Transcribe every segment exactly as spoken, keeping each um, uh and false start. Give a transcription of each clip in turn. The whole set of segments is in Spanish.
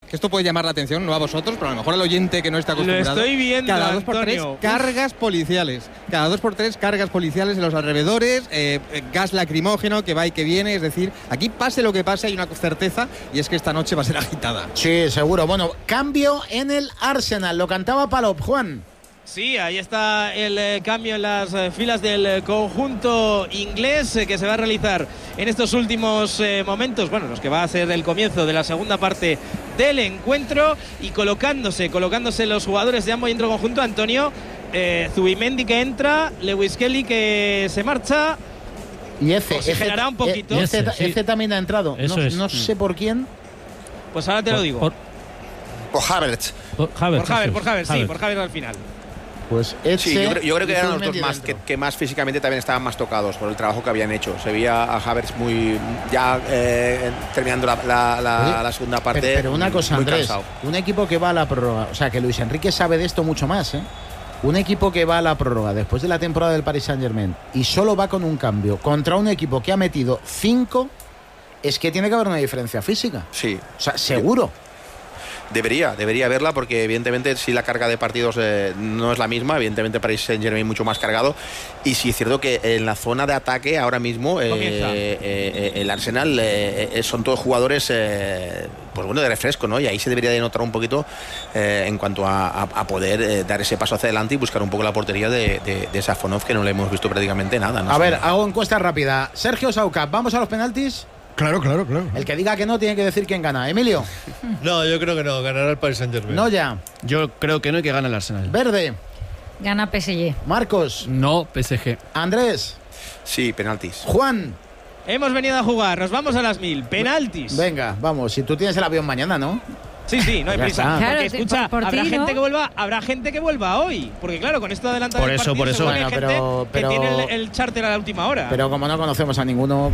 que esto puede llamar la atención, no a vosotros, pero a lo mejor al oyente que no está acostumbrado. Lo estoy viendo, cada dos por tres Antonio. cargas policiales. Cada dos por tres cargas policiales en los alrededores, eh, gas lacrimógeno que va y que viene. Es decir, aquí pase lo que pase, hay una certeza, y es que esta noche va a ser agitada. Sí, seguro. Bueno, cambio en el Arsenal. Lo cantaba Palop, Juan. Sí, ahí está el eh, cambio en las eh, filas del eh, conjunto inglés eh, que se va a realizar en estos últimos eh, momentos, bueno, los que va a ser el comienzo de la segunda parte del encuentro, y colocándose, colocándose los jugadores de ambos dentro del conjunto. Antonio, eh, Zubimendi que entra, Lewis Kelly que se marcha. Y Eze, se generará un poquito. Eze, Eze, sí. Eze también ha entrado. Eso no, es. no sé por quién. Pues ahora te por, lo digo. Por, Por Havertz. por Havertz. Por Javier, eso por es. Javier, sí, Havertz. por Javier al final. Pues Eze, Sí, yo creo, yo creo que y eran los dos Zubimendi más que, dentro. que más físicamente también estaban más tocados por el trabajo que habían hecho. Se veía a Havertz muy ya eh, terminando la, la, la, Oye, la segunda parte. Pero, pero una cosa, muy Andrés, cansado. un equipo que va a la prórroga, o sea, que Luis Enrique sabe de esto mucho más, ¿eh? Un equipo que va a la prórroga después de la temporada del Paris Saint-Germain y solo va con un cambio contra un equipo que ha metido cinco, es que tiene que haber una diferencia física. Sí. O sea, seguro. Debería, debería haberla, porque evidentemente si la carga de partidos eh, no es la misma, evidentemente Paris Saint-Germain mucho más cargado, y sí es cierto que en la zona de ataque ahora mismo eh, eh, eh, el Arsenal eh, eh, son todos jugadores eh, pues bueno, de refresco, ¿no? Y ahí se debería de notar un poquito eh, en cuanto a, a, a poder eh, dar ese paso hacia adelante y buscar un poco la portería de, de, de Safonov, que no le hemos visto prácticamente nada, ¿no? A ver, hago encuesta rápida. Sergio Sauca, ¿vamos a los penaltis? Claro, claro, claro. El que diga que no tiene que decir quién gana. Emilio. No, yo creo que no, ganará el Paris Saint-Germain. No ya. Yo creo que no y que gana el Arsenal. Verde. Gana P S G. Marcos. No, P S G. Andrés. Sí, penaltis. Juan. Hemos venido a jugar, nos vamos a las mil. Penaltis. Venga, vamos. Si tú tienes el avión mañana, ¿no? Sí, sí, no hay Ya prisa. está. Porque Claro, escucha, por- por habrá ti, gente ¿no? que vuelva, habrá gente que vuelva hoy, porque claro, con esto adelantado Por el eso, partido, por eso. seguro que Bueno, hay gente pero- pero- que tiene el, el charter a la última hora. Pero como no conocemos a ninguno.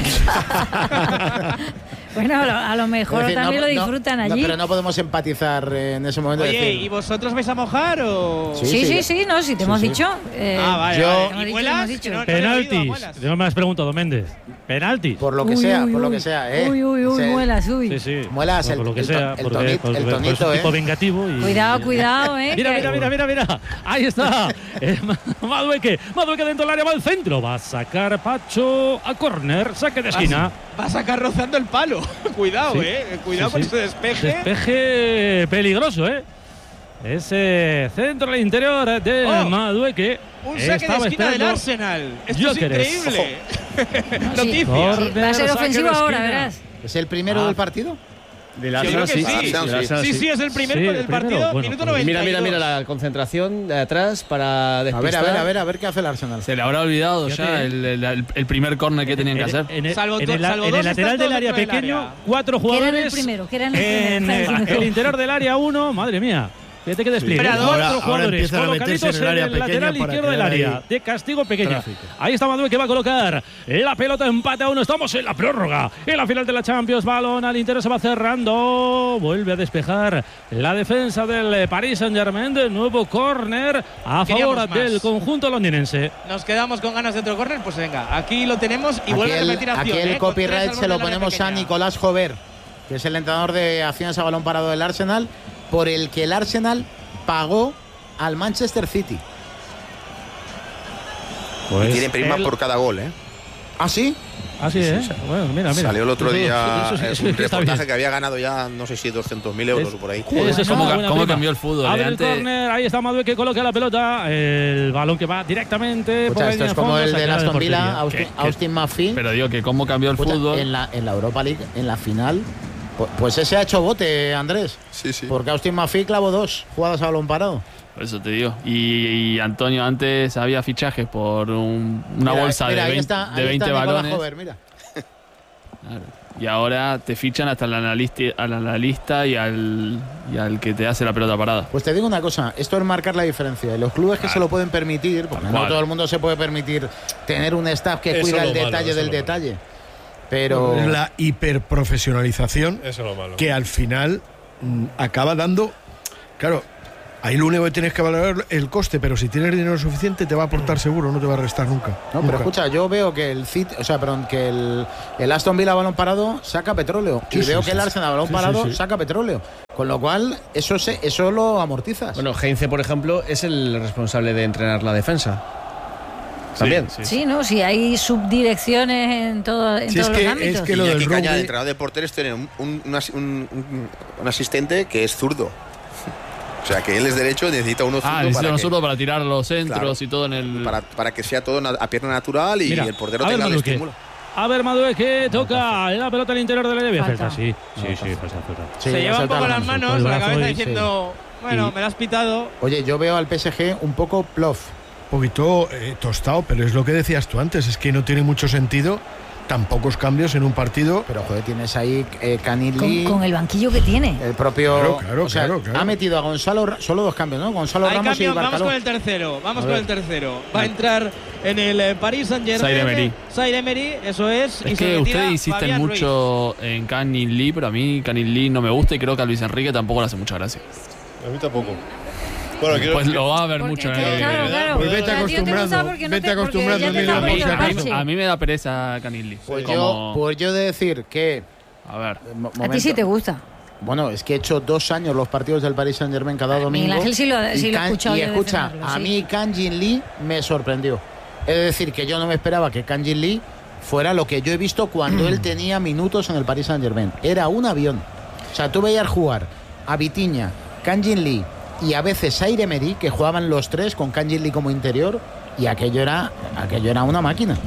Bueno, a lo, a lo mejor Es decir, también no- lo no- disfrutan no, allí. pero no podemos empatizar en ese momento. de Oye, decir, ¿y vosotros vais a mojar o...? Sí, Sí, sí, sí, sí, no, si te sí, hemos sí. dicho. eh, Ah, vale, Yo- vale. Hemos ¿Y dicho, vuelas? hemos dicho. No, no he oído, Penaltis. vuelas. No me has preguntado, Méndez. Penaltis. Por lo que uy, sea, uy, por lo uy. que sea, ¿eh? Uy, uy, uy, Se- muelas, uy. Sí, sí. Muelas, No, el- por lo que el sea. to- el porque- tonito- porque- el porque es tonito, un tipo ¿eh? vengativo y... Cuidado, cuidado, eh. Mira, que- mira, mira, mira, mira. Ahí está. Eh, Madueque. Madueque dentro del área, va al centro. Va a sacar Pacho a córner. Saque de esquina. Va a sacar rozando el palo. Cuidado, Sí. eh. Cuidado Sí, con sí. ese despeje. Despeje peligroso, ¿eh? Ese centro al interior de Oh, Madueque. Un saque de Estaba esquina del esperando Arsenal. Esto Gyökeres. es increíble. No, sí. Noticia. Corner, Va a ser saque ofensivo de ahora, esquina. verás. ¿Es el primero Ah. del partido? Del Yo creo Arsenal que sí. sí. Arsenal, Del sí. Arsenal Sí, sí, es el primer Sí, del el primero. partido. Bueno, Minuto pues noventa y dos. Mira, mira, mira la concentración de atrás para A despistar. ver, a ver, a ver, a ver qué hace el Arsenal. Se le habrá olvidado Fíjate, ya eh. el, el- el primer córner que tenían que En- hacer. En, el- Salvo en to- el, salvo en dos el lateral están del todos área dentro del pequeño, área. cuatro Que era jugadores. el primero, que era el En primero. el, el interior del área uno, madre mía. Fíjate que despliegue. Espera, Cuatro ahora- ahora jugadores empiezan a meterse colocaditos en el área en el pequeña lateral para izquierdo del crear área. ahí De castigo pequeño. tráfico. Ahí está Madueque que va a colocar la pelota, empate a uno. Estamos en la prórroga. En la final de la Champions. Balón al interior, se va cerrando. Vuelve a despejar la defensa del Paris Saint-Germain. De nuevo córner a Queríamos favor más. del conjunto londinense. Nos quedamos con ganas de otro córner, pues venga, aquí lo tenemos y Aquí vuelve a el, repetir aquí acción. el ¿eh? Con tres copyright al se borde lo del área ponemos a pequeña. Nicolás Jover, que es el entrenador de acciones a balón parado del Arsenal, por el que el Arsenal pagó al Manchester City. Pues Y tiene prima el- por cada gol, ¿eh? ¿Ah, sí? Así Sí, es. sí, sí. Bueno, mira, mira. Salió el otro Eso- día eso sí- eh, eso un sí que está reportaje bien. que había ganado ya, no sé si doscientos mil euros Es- o por ahí. Joder, Eso es no, como, buena cómo prima. cambió el fútbol. Abre eh. el Antes, córner, ahí está Madueque que coloca la pelota. El balón que va directamente por Escucha, la esto línea es como fondo, el de sacará Aston portería. Villa, Austin, Que- que- Austin Murphy. pero digo que cómo cambió el Escucha, fútbol. en la, en la Europa League, en la final, pu- pues ese ha hecho bote, Andrés. Sí, sí. Porque Austin Murphy clavó dos jugadas a balón parado. Por eso te digo. Y, y Antonio, antes había fichajes por un- una Mira, bolsa mira, de ahí veinte, está, de ahí veinte está Nicolás balones. Jover, mira. Claro. Y ahora te fichan hasta al analista, al analista y al, y al que te hace la pelota parada. Pues te digo una cosa, esto es marcar la diferencia. Y los clubes que se lo pueden permitir, porque Tal no cual. todo el mundo se puede permitir tener un staff que Eso cuida es el lo malo, detalle eso del es lo malo. detalle. Pero La hiperprofesionalización Eso es lo malo. que al final mm, acaba dando. Claro, Ahí lo único que tienes que valorar el coste, pero si tienes dinero suficiente te va a aportar seguro, no te va a restar nunca. No, nunca. pero escucha, yo veo que el City, o sea, perdón, que el, el Aston Villa balón parado saca petróleo Sí, y sí, veo sí, que el sí. Arsenal balón Sí, parado sí, sí. saca petróleo, con lo cual eso se, eso lo amortizas. Bueno, Heinze, por ejemplo, es el responsable de entrenar la defensa. También. Sí, sí, ¿no? Si hay subdirecciones en, todo, en Sí, todos es que- los ámbitos. es que lo del Iñaki Caña, rugby- el entrenador de porteros, tiene un, un, un as- un- un- un asistente que es zurdo. O sea, que él es derecho y necesita uno zurdo Ah, necesita para, uno que, zurdo para tirar los centros Claro. y todo en el. para, para que sea todo na- a pierna natural y Mira, el portero a ver, tenga el Madueque. estímulo. A ver, Madueque toca la pelota al interior del área. Falta. Sí, sí, sí, sí, falta, falta. Sí, Se ha lleva un saltado poco la las mano. manos el a la brazo cabeza y- diciendo, bueno, Y- me lo has pitado. Oye, yo veo al P S G un poco plof. Un poquito eh, tostado, pero es lo que decías tú antes, es que no tiene mucho sentido tan pocos cambios en un partido. Pero joder, tienes ahí eh, Con, Canilli, con el banquillo que tiene. el propio. Claro, claro, o sea, claro, claro. ha metido a Gonzalo, Ra- solo dos cambios, ¿no? Gonzalo Hay Ramos cambio, y vamos Barcaló. con el tercero. Vamos A con ver. el tercero. Va a entrar en el eh, Paris Saint-Germain. Zaire Emery. Zaire Emery, eso es. y Es se que retira ustedes insisten Fabián Ruiz. mucho en Canning Lee, pero a mí Canning Lee no me gusta y creo que a Luis Enrique tampoco le hace mucha gracia. A mí tampoco. Bueno, quiero, Pues lo va a ver Porque mucho es en que, el. claro, claro. Pues vete A ti no te gusta acostumbrando, porque no vete te- porque acostumbrando, ya te mira, está por si poniendo acaso. parche. A mí me da pereza Canning Lee. Pues, Como- yo, pues yo de decir que. A ver. eh, mo- A ti momento. sí te gusta. Bueno, es que he hecho dos años los partidos del Paris Saint Germain cada domingo. Miguel Ángel sí lo- y sí lo he Can- escuchado Y yo escucha, defenderlo, a sí. mí Kang Jin Lee me sorprendió. Es decir, que yo no me esperaba que Kang Jin Lee fuera lo que yo he visto cuando él tenía minutos en el Paris Saint Germain. Era un avión. O sea, tú veías jugar a Vitinha, Kang Jin Lee y a veces Zaire Emery, que jugaban los tres con Kang Jin Lee como interior, y aquello era, aquello era una máquina.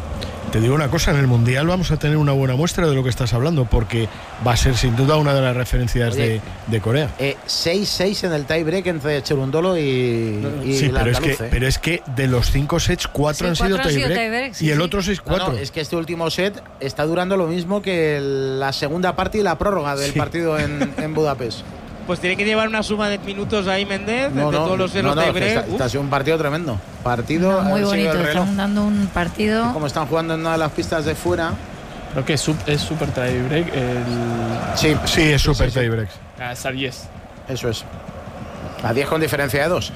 Te digo una cosa, en el Mundial vamos a tener una buena muestra de lo que estás hablando, porque va a ser sin duda una de las referencias Oye, de, de Corea. Eh, seis seis en el tie break entre Cherundolo y, y Sí, la pero es, que, Andaluce. pero es que de los cinco sets, cuatro Sí, han sido cuatro han sido tie break, tie-break, sí, y el sí. otro seis No, cuatro. no, es que este último set está durando lo mismo que el- la segunda parte y la prórroga del Sí. partido en, en Budapest. Pues tiene que llevar una suma de minutos ahí Méndez, No, de no, todos los no, ceros no, de que break. está, está siendo un partido tremendo. Partido No, muy ha sido bonito. el reloj. Están dando un partido. Como están jugando en una de las pistas de fuera. Creo que es, sub- es super tie break. El. Sí, Sí, es super sí, sí. tie break. Ah, Sarries. eso es. A diez con diferencia de dos.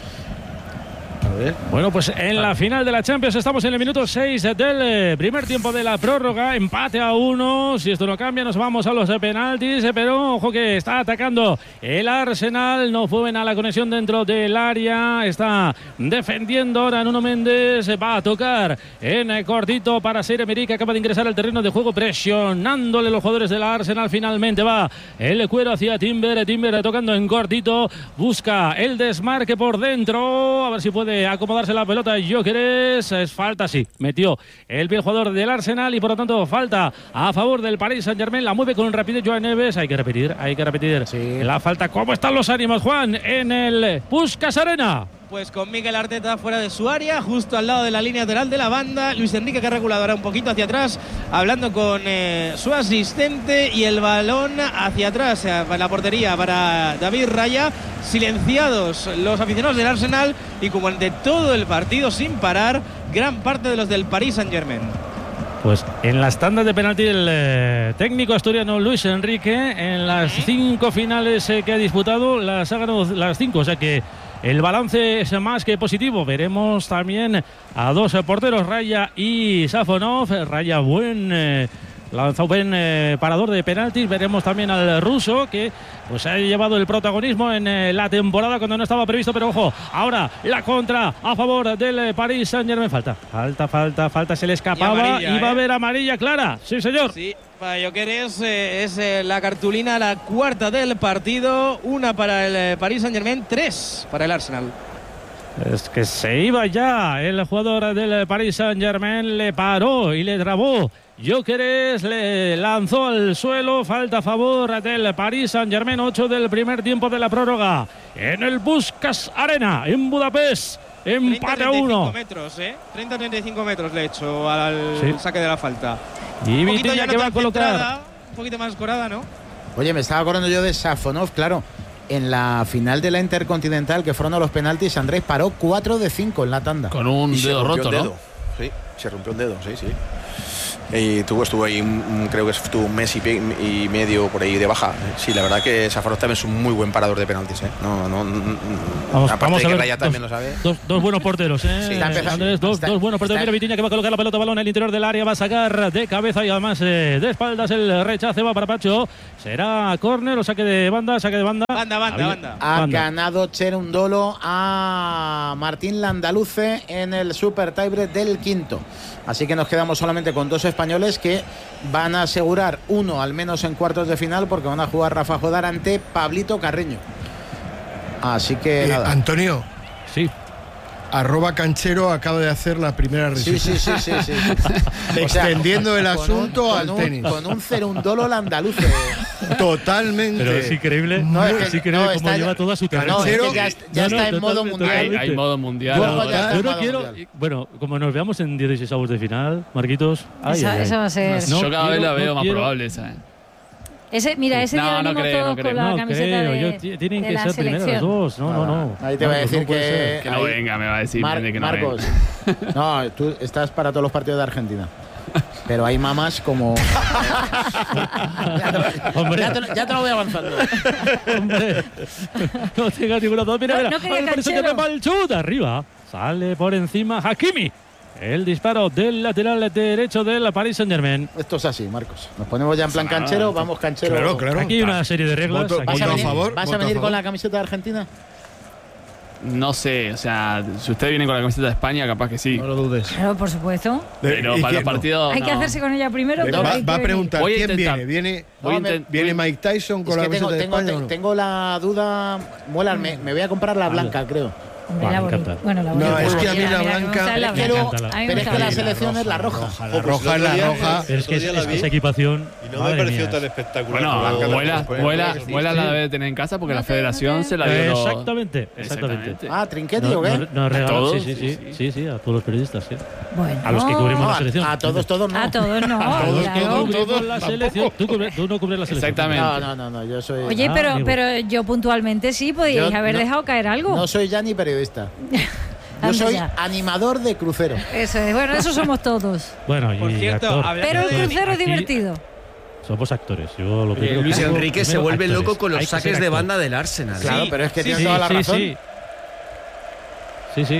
Bueno, pues en la final de la Champions estamos en el minuto seis del eh, primer tiempo de la prórroga. Empate a uno. Si esto no cambia, nos vamos a los eh, penaltis. eh, Pero ojo que está atacando el Arsenal. No fue buena la conexión dentro del área. Está defendiendo ahora Nuno Méndez. eh, Va a tocar en eh, cortito para Zaire Emery, que acaba de ingresar al terreno de juego, presionándole los jugadores del Arsenal. Finalmente va el cuero hacia Timber. Timber tocando en cortito. Busca el desmarque por dentro. A ver si puede acomodarse la pelota. Gyökeres, es falta, sí, metió el pie el jugador del Arsenal y por lo tanto falta a favor del Paris Saint Germain. La mueve con rapidez Joan Neves. Hay que repetir, hay que repetir Sí. la falta. ¿Cómo están los ánimos, Juan, en el Puskás Arena? Pues con Mikel Arteta fuera de su área, justo al lado de la línea lateral de la banda. Luis Enrique, que ha regulado ahora un poquito hacia atrás, hablando con eh, su asistente, y el balón hacia atrás, eh, para la portería para David Raya. Silenciados los aficionados del Arsenal y como de todo el partido sin parar, gran parte de los del Paris Saint-Germain. Pues en las tandas de penalti el eh, técnico asturiano Luis Enrique, en las cinco finales eh, que ha disputado, las ha ganado las cinco, o sea que el balance es más que positivo. Veremos también a dos eh, porteros, Raya y Safonov. Raya buen eh, lanzado, buen eh, parador de penaltis. Veremos también al ruso, que pues ha llevado el protagonismo en eh, la temporada cuando no estaba previsto, pero ojo, ahora la contra a favor del eh, Paris Saint-Germain. Falta, falta, falta, falta, se le escapaba y, amarilla, va a ¿eh? haber amarilla clara. Sí, señor. Sí, para Gyökeres eh, es eh, la cartulina, la cuarta del partido. Una para el eh, Paris Saint-Germain, tres para el Arsenal. Es que se iba ya el jugador del Paris Saint-Germain, le paró y le trabó. Gyökeres le lanzó al suelo. Falta a favor del Paris Saint-Germain. ocho del primer tiempo de la prórroga en el Puskás Arena en Budapest. Empate a uno. metros, ¿eh? treinta a treinta y cinco metros le he hecho al Sí. saque de la falta. Y Un poquito Vitinha ya que no va a tan colocar. centrada, un poquito más escorada, ¿no? Oye, me estaba acordando yo de Safonov, claro. En la final de la Intercontinental, que fueron a los penaltis, Andrés paró cuatro de cinco en la tanda. Con un Y se dedo rompió roto, un ¿no? dedo. Sí, se rompió un dedo, sí, sí. Y tuvo, estuvo ahí, un, creo que estuvo un mes y, y medio por ahí de baja. Sí, la verdad que Safarov también es un muy buen parador de penaltis. ¿eh? No, no, no, vamos, aparte vamos de a que ver, Raya dos, también lo sabe. Dos, dos buenos porteros, ¿eh? Sí, Andrés, dos, está, dos buenos porteros. Mira Vitinha que va a colocar la pelota balón en el interior del área, va a sacar de cabeza y además eh, de espaldas el rechace, va para Pacho. Será córner o saque de banda, saque de banda. Banda, banda, Había, banda. Ha banda. ganado Cherundolo a Martín Landaluce en el Super Tiebreak del quinto. Así que nos quedamos solamente con dos españoles que van a asegurar uno al menos en cuartos de final, porque van a jugar Rafa Jodar ante Pablito Carreño. Así que Eh, nada. Antonio. Sí. Arroba Canchero acaba de hacer la primera Sí, risita. sí, sí, sí, sí. Extendiendo O sea, el con asunto un, al con tenis. Un, con un Cerundolo Landaluce. Totalmente. Pero es increíble, No, es que- es increíble no, cómo está- lleva toda su No, carrera. es que Canchero- ya, est- ya No, no, está en modo totalmente, mundial. Hay, hay modo mundial. Luego ahora. ya está Yo en no modo quiero. mundial. Bueno, como nos veamos en dieciséis avos de final, Marquitos. Ay, Esa, ay, ay. esa va a ser. No Yo cada vez quiero- la veo no más quiero- probable esa. ¿eh? Ese, mira, ese No, día no venimos creo, todos no con creo. la No camiseta creo, de, yo, t- tienen de que la ser primeras las selección. dos. No, no, no. Ahí te voy a Marcos, decir no puede que- ser. Que no venga, me va a decir Mar- Mende que no Marcos, venga. no, tú estás para todos los partidos de Argentina. Pero hay mamás como. ya, te lo, Hombre. ya, te lo, ya te lo voy avanzando. Hombre, no tengas ninguna duda. Mira, No, mira. no quería Ahí parece que Canchero. va el chut arriba. Sale por encima Hakimi. El disparo del lateral derecho del Paris Saint-Germain. Esto es así, Marcos. Nos ponemos ya en plan canchero, vamos canchero. Claro, claro. Aquí hay una serie de reglas. Voto- aquí ¿Vas a Voto a venir, favor, vas a voto a venir con favor. la camiseta de Argentina? No sé, o sea, si usted viene con la camiseta de España, capaz que sí. No lo dudes. Claro, por supuesto. Pero ¿Y para los quién no? partidos. Hay que no. hacerse con ella primero. Va, pero hay que va a venir. preguntar Voy a quién intentar. viene. ¿Viene, Voy a No, intent- viene voy- Mike Tyson con Es la que tengo, camiseta de tengo, España te- o no? tengo la duda. Muelas, me, me voy a comprar la blanca, creo. Hombre, Vale, la me bonita. encanta. Bueno, la No, bonita. es que a mí Mira, la mira, que me blanca- gusta la es que blanca. Pero, encanta la- A mí me pero es que gusta la la selección es la roja. La pues roja el es otro la día- roja. Pero es que el es, otro día es la que esa vi equipación. y no madre me pareció mía, tan es- espectacular. Bueno, como la Vuela, que- Vuela, Sí, Vuela sí. la debe tener en casa porque No la te- federación no te- se la dio. los- Exactamente, exactamente. Ah, Trinquetti No, o qué? no, no, regala- todos? sí, sí, sí, Sí, sí. sí, sí, a todos los periodistas, sí. Bueno. A los que cubrimos No, la a, selección. a todos, todos no. A todos no. A todos claro. que cubrimos todos la tampoco. selección. Tú, cubre- tú no cubres la selección. Exactamente. No, no, no, no, yo soy. Oye, Ah, pero, amigo. pero yo puntualmente sí podíais Yo haber no- dejado caer algo. No soy ya ni periodista. Yo Anda soy ya. animador de crucero. Eso es. Bueno, eso somos todos. Bueno, y Por cierto, actor. hablando Pero el de- crucero es aquí- divertido. Somos actores. Yo lo Oye, primero Luis que hago, Enrique se primero, vuelve actores. loco con Hay los que ser saques de actor. banda del Arsenal. Claro, Sí, pero es que sí, tiene sí, toda la sí, razón. sí. Sí, sí.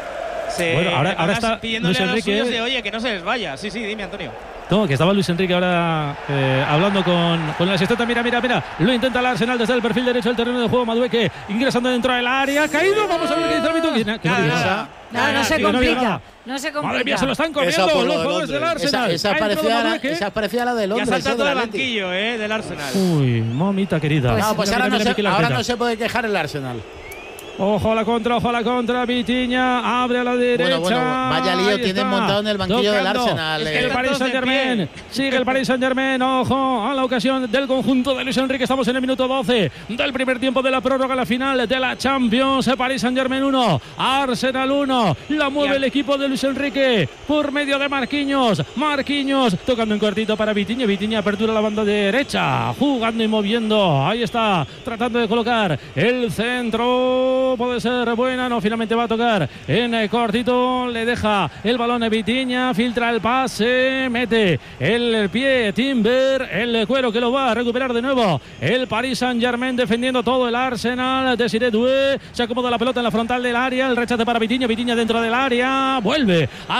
Se- Bueno, ahora- ahora además, está pidiéndole Luis a los Enrique- suyos de, oye, que no se les vaya. Sí, sí, dime, Antonio. No, que estaba Luis Enrique ahora eh, hablando con, con el asistente. Mira, mira, mira. Lo intenta el Arsenal desde el perfil derecho del terreno de juego. Madueque ingresando dentro del área. Caído. Vamos a ver qué dice el árbitro. Que no- que no Nada, diga nada. nada. No, no se tío, no diga complica. nada. No se Madre mía, complica. se lo están Esa comiendo por lo los de jugadores del Londres. Arsenal. Esa, esa, Ha entrado parecía la, Madueque. esa parecía la de Ya Londres. salta eh, todo del el Atleti. banquillo, eh, del Arsenal. Uy, mamita querida. No, pues Mira, ahora, mira, no mira, se, Mikel ahora Arteta. no se puede quejar el Arsenal. Ojo a la contra, ojo a la contra. Vitiña abre a la derecha. Bueno, bueno, vaya lío Ahí tienen está. montado en el banquillo del Tocando. Arsenal, Es eh. que el Están Paris todos de Saint-Germain. pie. Sigue el Paris Saint-Germain. Ojo a la ocasión del conjunto de Luis Enrique. Estamos en el minuto doce del primer tiempo de la prórroga, la final de la Champions. Paris Saint-Germain uno, Arsenal uno. La mueve el equipo de Luis Enrique por medio de Marquinhos. Marquinhos tocando en cortito para Vitiña. Vitiña apertura la banda derecha. Jugando y moviendo. Ahí está. Tratando de colocar el centro. Puede ser buena. No, finalmente va a tocar en el cortito. Le deja el balón a Vitiña. Filtra el pase. Mete el pie Timber. El cuero que lo va a recuperar de nuevo. El Paris Saint-Germain defendiendo todo el Arsenal. Desiré Doué. Se acomoda la pelota en la frontal del área. El rechace para Vitiña. Vitiña dentro del área. Vuelve a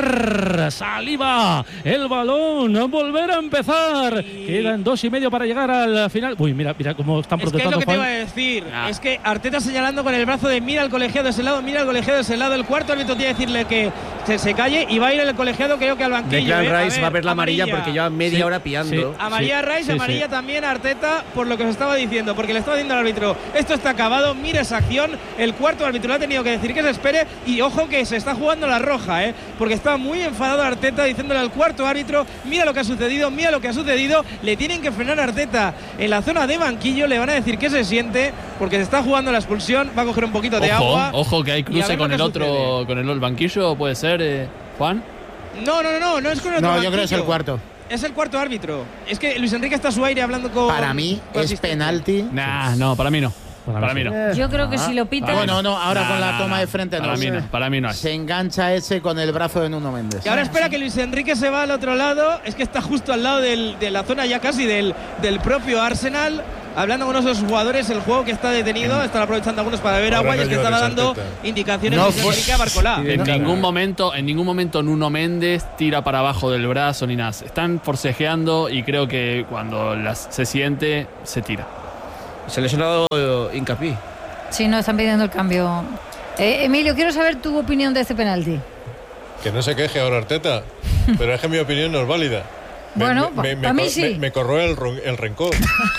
sacar Saliba. El balón. Volver a empezar. Y- Quedan dos y medio para llegar al final. Uy, mira, mira cómo están Es que es protestando. lo que te iba a Juan. decir. Ah. Es que Arteta señalando con el brazo de mira al colegiado de ese lado, mira al colegiado de ese lado. El cuarto árbitro tiene que decirle que se, se calle y va a ir el colegiado, creo que al banquillo. Declan ¿eh? Rice va a ver la amarilla porque lleva media Sí, hora pillando. sí. Amarilla Rice, sí, amarilla sí. también a Arteta por lo que os estaba diciendo, porque le estaba diciendo al árbitro, esto está acabado, mira esa acción, el cuarto árbitro le ha tenido que decir que se espere y ojo que se está jugando la roja, ¿eh? porque estaba muy enfadado Arteta diciéndole al cuarto árbitro, mira lo que ha sucedido, mira lo que ha sucedido, le tienen que frenar a Arteta en la zona de banquillo, le van a decir que se siente, porque se está jugando la expulsión, va a coger un poquito de Ojo, agua. ojo que hay y a cruce ver lo con que el otro, sucede. con el, el banquillo, puede ser, eh, Juan. No, no, no, no, no es con el otro No, yo creo que es el banquillo. cuarto. Es el cuarto árbitro. Es que Luis Enrique está a su aire hablando con. Para mí con es asistente. penalti. Nah, no, para mí no. Para mí no. Yo creo que Ah. si lo pitas. Bueno, no, ahora No, con la no, toma no. de frente Para no. mí no, para mí no es. Se engancha ese con el brazo de Nuno Méndez. Y ahora espera que Luis Enrique se va al otro lado. Es que está justo al lado del, de la zona ya casi del, del propio Arsenal. Hablando con unos de los jugadores, el juego que está detenido, están aprovechando algunos para beber Ahora agua y no es que llores, estaba dando Arteta. indicaciones No Luis fue- Enrique a Barcolá. En No, ningún no. momento, en ningún momento Nuno Méndez tira para abajo del brazo ni nada. Están forcejeando y creo que cuando las, se siente, se tira. Se ha lesionado eh, Hincapié. Sí, no, están pidiendo el cambio. Eh, Emilio, quiero saber tu opinión de este penalti. Que no se queje ahora Arteta, pero es que mi opinión no es válida. Me- Bueno, me, me, pa' me mí co- sí. me- me corroe el, ron- el rencor.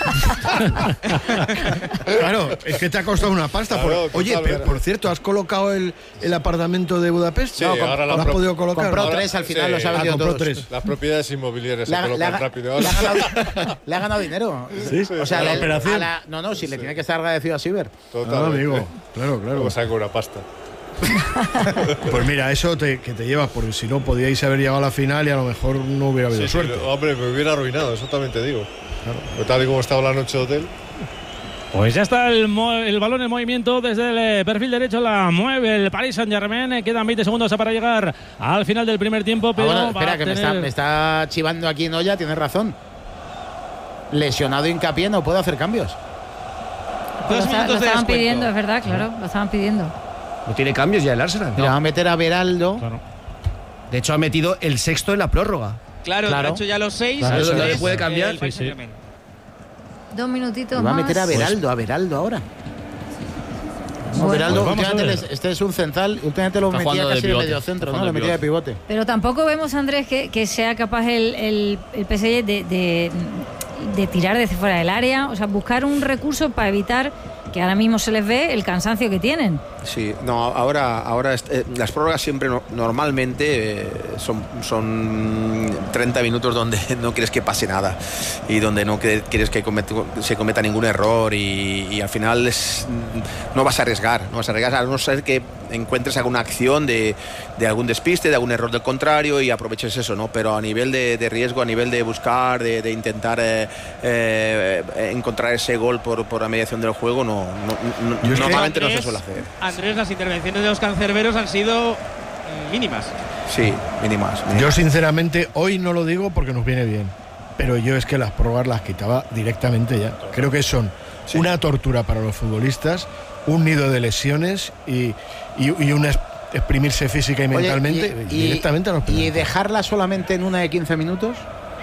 Claro, es que te ha costado una pasta. Claro, por- Oye, total, pero, por cierto, ¿has colocado el, el apartamento de Budapest? Sí, No, ahora ¿lo la has pro- podido colocar? Compró Ahora- tres, al final sí. los ha Ah, vendido compró todos. tres. Las propiedades inmobiliarias Le se ha, le colocan ha- rápido. le ha ganado, le ha ganado dinero. Sí, O sea, a la le- operación. a la- no, no, si le tiene que estar agradecido a Siber. Total, Ah, amigo, claro, claro. Luego saco una pasta. Pues mira, eso te, que te llevas, porque si no podíais haber llegado a la final y a lo mejor no hubiera habido Sí, sí, suerte. hombre, me hubiera arruinado, eso también te digo. Pues tal y como estaba la noche de hotel. Pues ya está el, mo- el balón en movimiento desde el eh, perfil derecho, la mueve el Paris Saint-Germain. Eh, Quedan veinte segundos para llegar al final del primer tiempo, Ah, pero bueno, va espera, a que me tener- está, me está chivando aquí Noya, tienes razón. Lesionado Hincapié, no puedo hacer cambios. Lo, Dos está- minutos lo de estaban descuento. pidiendo, es verdad, claro, lo estaban pidiendo. No tiene cambios ya el Arsenal. Le va a meter a Beraldo. Claro. De hecho, ha metido el sexto en la prórroga. Claro, Claro. ha hecho ya los seis. Claro, eso no le es, puede eh, cambiar. el Paris Sí, sí. Saint-Germain. Dos minutitos Le va a más. meter a Beraldo, a Beraldo ahora. No, Bueno. Beraldo, Pues vamos a últimamente ver. les- este es un central, últimamente lo Está metía jugando de casi de pivote, medio está centro, ¿no? jugando Lo de metía de pivote. Pero tampoco vemos, Andrés, que, que sea capaz el, el, el P S G de, de, de tirar desde fuera del área, o sea, buscar un recurso para evitar que ahora mismo se les ve el cansancio que tienen. Sí, no, ahora, ahora est- eh, las prórrogas siempre no- normalmente eh, son, son treinta minutos donde no quieres que pase nada y donde no que- quieres que cometa- se cometa ningún error y, y al final es, no vas a arriesgar, no vas a arriesgar a no ser que encuentres alguna acción de, de algún despiste, de algún error del contrario y aproveches eso, ¿no? Pero a nivel de, de riesgo, a nivel de buscar, de, de intentar eh, eh, encontrar ese gol por, por la mediación del juego, no, no- no- Yo es que- normalmente no se Andrés, suele hacer. Andrés, las intervenciones de los cancerberos han sido mm, mínimas. Sí, mínimas. mínimas. Yo sinceramente hoy no lo digo porque nos viene bien, pero yo es que las pruebas las quitaba directamente ya. Creo que son Sí. una tortura para los futbolistas, un nido de lesiones y, y, y un es- exprimirse física y Oye, mentalmente y, y- directamente a los y penaltis. dejarla solamente en una de quince minutos.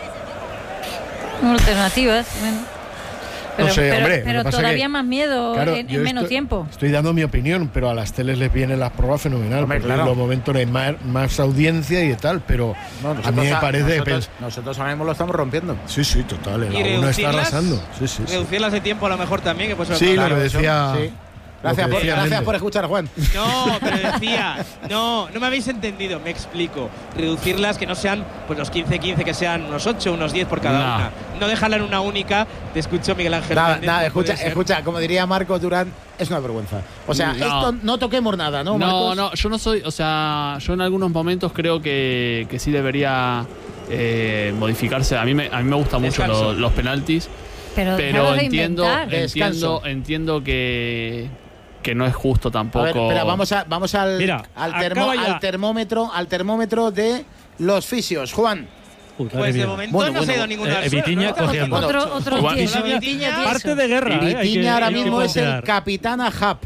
Alternativas. Bueno. Pero, No sé, pero- hombre, lo pero que pasa todavía que- más miedo Claro, en, yo en menos estoy- tiempo. Estoy dando mi opinión, pero a las teles les vienen las pruebas fenomenal, Hombre, porque claro. en los momentos hay más, más audiencia y tal, pero No, a mí nosotros me a- parece... Nosotros, pens- nosotros ahora mismo lo estamos rompiendo. Sí, sí, total, el Y A uno está reducirlas, arrasando. Sí, sí, sí. reducirlas de tiempo a lo mejor también, que puede ser Sí, otra lo que cosa. decía... Sí. Gracias, lo que por, decía gracias Méndez. por escuchar, Juan. No, pero decía, no, no me habéis entendido, me explico. Reducirlas que no sean pues los quince quince, que sean unos ocho, unos diez por cada No. una. No dejarla en una única. Te escucho, Miguel Ángel. Nada, Méndez, nada, no escucha, puede ser. escucha, como diría Marco Durán, es una vergüenza. O sea, No. esto no toquemos nada, ¿no, No, Marcos? no, yo no soy, o sea, yo en algunos momentos creo que, que sí debería eh, modificarse. A mí me, a mí me gustan mucho Descanso. los, los penaltis, Pero, pero dejaros de entiendo, inventar. Descanso. entiendo, entiendo que, que no es justo A tampoco. ver, espera, vamos, a, vamos al, Mira, al, termo- acaba ya. al termómetro, al termómetro de los fisios. Juan, Uy, madre Pues de mía. momento Bueno, no se ha bueno, ido ninguna eh, al suelo, Vitiña ¿no? cogiendo. Bueno, Otro, otro Igual- tieso, Vitiña- Vitiña tieso. Parte de guerra. y eh, hay que- Vitiña ahora hay que mismo es el ponderar. capitán Ahab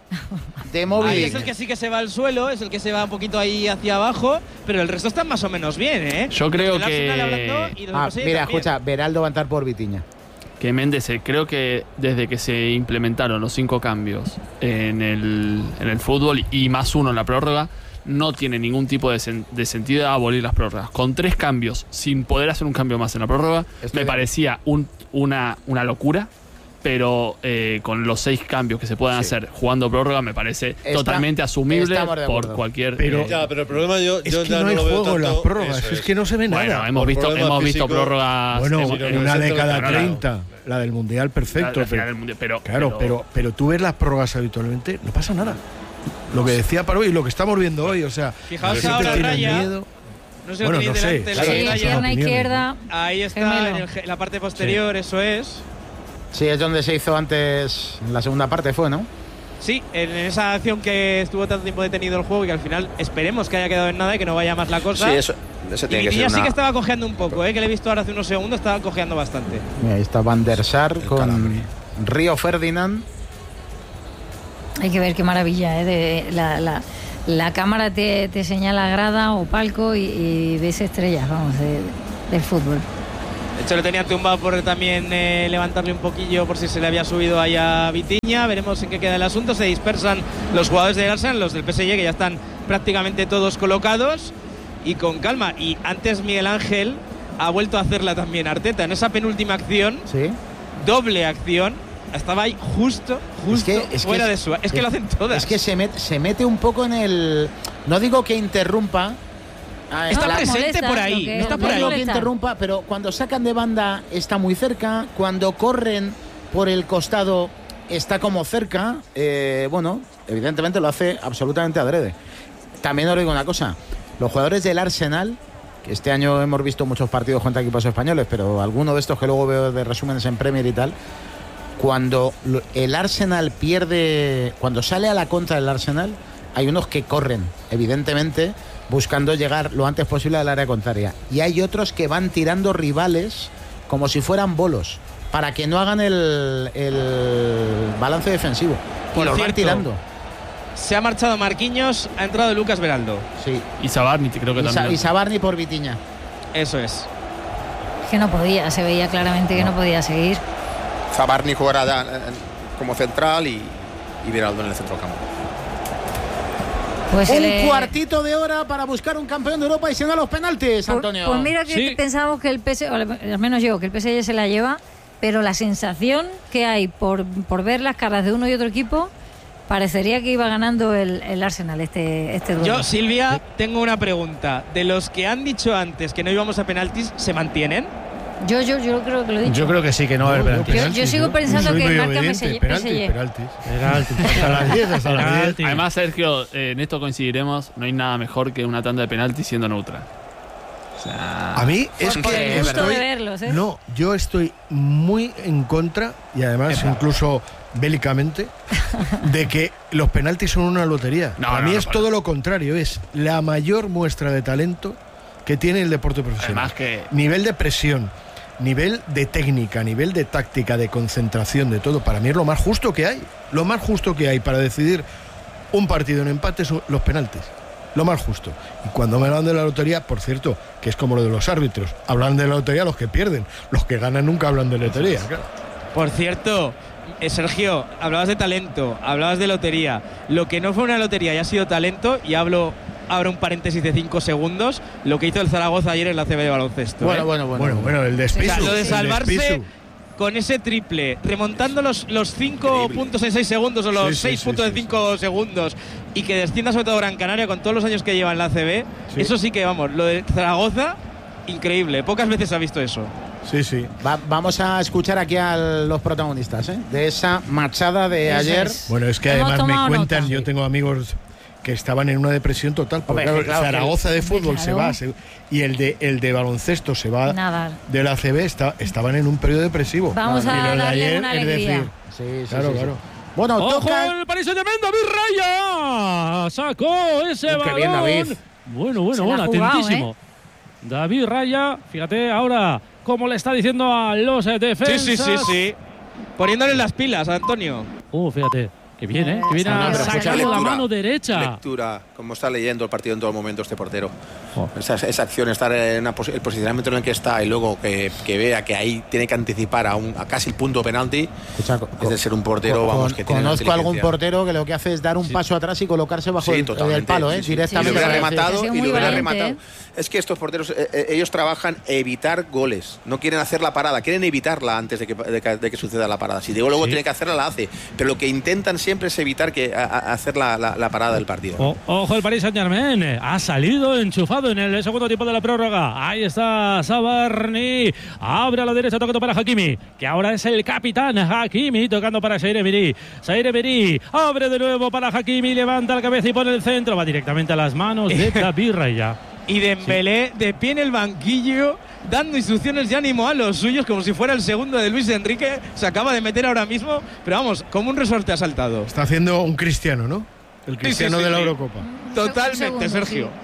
de Moby Ahí Dick. es el que sí que se va al suelo, es el que se va un poquito ahí hacia abajo, pero el resto están más o menos bien, ¿eh? Yo creo Del Arsenal que- hablando y del Ah, P S G mira, también. escucha, Beraldo va a entrar por Vitiña. Que Méndez, eh, creo que desde que se implementaron los cinco cambios en el, en el fútbol y más uno en la prórroga, no tiene ningún tipo de, sen- de sentido abolir las prórrogas. Con tres cambios, sin poder hacer un cambio más en la prórroga, Estoy me de- parecía un- una, una locura. Pero eh, con los seis cambios que se puedan Sí. hacer jugando prórroga, me parece Está- totalmente asumible estamos de por acuerdo. cualquier. Pero- eh, Ya, pero el problema yo, Es yo que ya no hay lo veo juego en las tanto, prórrogas, eso es que no se ve bueno, nada. hemos Por visto, problema hemos visto físico- prórrogas. Bueno, hemos- sí, no, hemos- una no, de no, cada no, no. treinta, la del Mundial, perfecto. la- la final pero- del Mundial, pero- claro, pero, pero tú ves las prórrogas habitualmente, no pasa nada. Lo que decía Paro y lo que estamos viendo hoy, o sea, Fijaos la que gente ahora tiene Raya, miedo. No sé Bueno, lo no tenéis sé, delante, claro, la Sí, Raya. raya. pierna opiniones, izquierda. Ahí está Gemelo. en, el ge- en la parte posterior, eso es. Sí, es donde se hizo antes, en la segunda parte fue, ¿no? Sí, en esa acción que estuvo tanto tiempo detenido el juego y que al final esperemos que haya quedado en nada y que no vaya más la cosa. Sí, eso, eso tiene y que ser Vitinha una... sí que estaba cojeando un poco, ¿eh? Que le he visto ahora hace unos segundos, estaba cojeando bastante. Mira, ahí está Van der Sar El con calambre. Río Ferdinand. Hay que ver qué maravilla, ¿eh? De la, la, la cámara te, te señala grada o palco y, y ves estrellas, vamos, de, del fútbol. De hecho, le tenían tumbado por también eh, levantarle un poquillo por si se le había subido ahí a Vitinha. Veremos en qué queda el asunto. Se dispersan los jugadores del Arsenal, los del P S G, que ya están prácticamente todos colocados. Y con calma. Y antes Miguel Ángel ha vuelto a hacerla también Arteta. En esa penúltima acción, Sí. doble acción, estaba ahí justo, justo Es que- es que fuera es- de su... Es que lo hacen todas. Es que se, met- se mete un poco en el... No digo que interrumpa. ah, Está la- presente molesta, por lo ahí, que- está lo por No que ahí. digo que molesta. interrumpa, pero cuando sacan de banda está muy cerca, cuando corren por el costado está como cerca. eh, bueno, evidentemente lo hace absolutamente adrede. También os digo una cosa, los jugadores del Arsenal, que este año hemos visto muchos partidos contra equipos españoles, pero alguno de estos que luego veo de resúmenes en Premier y tal, cuando lo- el Arsenal pierde, cuando sale a la contra del Arsenal, hay unos que corren, evidentemente, buscando llegar lo antes posible al área contraria. Y hay otros que van tirando rivales como si fueran bolos, para que no hagan el, el balance defensivo. Y Por los van cierto, tirando. Se ha marchado Marquinhos, ha entrado Lucas Beraldo. Sí. Y Sabarni creo que Y, Sa- también. y Sabarni por Vitinha. Eso es. Que no podía, se veía claramente que no podía seguir. Zabarni jugará da- eh, como central y, y Viraldo en el centro del campo. Pues se Un le- cuartito de hora para buscar un campeón de Europa y se dan los penaltis, Pues- Antonio. Pues mira que Sí. pensábamos que el P S G, o al menos yo, que el P S G se la lleva, pero la sensación que hay por, por ver las caras de uno y otro equipo, parecería que iba ganando el, el Arsenal este, este duelo. Yo, Silvia, tengo una pregunta. De los que han dicho antes que no íbamos a penaltis, ¿se mantienen? Yo, yo, yo creo que lo he dicho. Yo creo que sí, que no va a haber No, penaltis. Yo- yo sigo pensando soy que muy marca obediente. P S G. Penaltis, penaltis. Penalti. Hasta las diez, hasta las diez. Penalti. Además, Sergio, eh, en esto coincidiremos, no hay nada mejor que una tanda de penaltis siendo neutral. O sea, A mí es Sí, que es Gusto estoy, de verlos, ¿eh? no, yo estoy muy en contra y además incluso bélicamente de que los penaltis son una lotería. No, Para no, mí no, es para- todo lo contrario, es la mayor muestra de talento que tiene el deporte profesional. además que Nivel de presión, nivel de técnica, nivel de táctica, de concentración, de todo. Para mí es lo más justo que hay. Lo más justo que hay para decidir un partido en empate son los penaltis. Lo más justo. Y cuando me hablan de la lotería, por cierto, que es como lo de los árbitros, hablan de la lotería los que pierden, los que ganan nunca hablan de lotería. Claro. Por cierto, eh, Sergio, hablabas de talento, hablabas de lotería. Lo que no fue una lotería y ha sido talento, y hablo ahora un paréntesis de cinco segundos, lo que hizo el Zaragoza ayer en la A C B de baloncesto. Bueno, ¿eh? bueno, bueno. Bueno, bueno, el O despiso. sea, lo de el salvarse despiso. con ese triple, remontando los, los cinco Increíble. puntos en seis segundos o los Sí, sí, seis sí, puntos sí, en cinco segundos, y que descienda sobre todo Gran Canaria con todos los años que lleva en la A C B, Sí. eso sí que, vamos, lo de Zaragoza, increíble. Pocas veces se ha visto eso. Sí, sí. Va- vamos a escuchar aquí a los protagonistas, ¿eh? De esa machada de Eso ayer. es. Bueno, es que Hemos además me tomado cuentan, nota. yo tengo amigos que estaban en una depresión total, porque Hombre, claro, claro, Zaragoza de fútbol Claro. se va se- y el de el de baloncesto se va Nada. de la A C B, está, estaban en un periodo depresivo. Vamos y a lo de darle ayer una es alegría. decir, Sí, sí, claro, sí, sí. claro. Bueno, ¡Ojo toca. el Paris Saint-Germain! ¡David Raya! Sacó ese Uh, qué balón. bien, David. Bueno, bueno, Se la bueno, ha jugado, atentísimo. David Raya, fíjate ahora cómo le está diciendo a los eh, Sí, defensas. sí, sí, sí. Poniéndole las pilas a Antonio. Uh, fíjate, que viene, ¿eh? Que viene No, a pero escucha, sacar la lectura, mano derecha. Lectura, como está leyendo el partido en todo momento este portero. Jo. Esa, esa acción, estar en una posi- el posicionamiento en el que está y luego que, que vea que ahí tiene que anticipar a, un, a casi el punto penalti, Escucha, co- es de ser un portero, con- vamos, que tiene una conozco a algún inteligencia. portero que lo que hace es dar un paso atrás y colocarse bajo Sí, el, totalmente, el palo, ¿eh? sí, sí. Directamente. Y lo hubiera para decir- rematado Ha sido y muy lo hubiera valiente, rematado. Es que estos porteros, eh, eh, ellos trabajan evitar goles. No quieren hacer la parada, quieren evitarla antes de que, de que, de que suceda la parada. Si Diego luego Sí. tiene que hacerla, la hace. Pero lo que intentan siempre es evitar que, a- a- hacer la, la- la parada del partido. O- ojo el Paris Saint-Germain, ha salido enchufado en el segundo tiempo de la prórroga. Ahí está Sabarni, abre a la derecha tocando para Hakimi, que ahora es el capitán. Hakimi tocando para Zaire Emery. Zaire Emery abre de nuevo para Hakimi, levanta la cabeza y pone el centro, va directamente a las manos de David Raya. Y Dembélé de pie en el banquillo, dando instrucciones de ánimo a los suyos, como si fuera el segundo de Luis Enrique. Se acaba de meter ahora mismo, pero vamos, como un resorte ha saltado. Está haciendo un Cristiano, ¿no? El Cristiano sí, sí, sí, de la sí. Eurocopa. Totalmente, segundo, Sergio. Sí.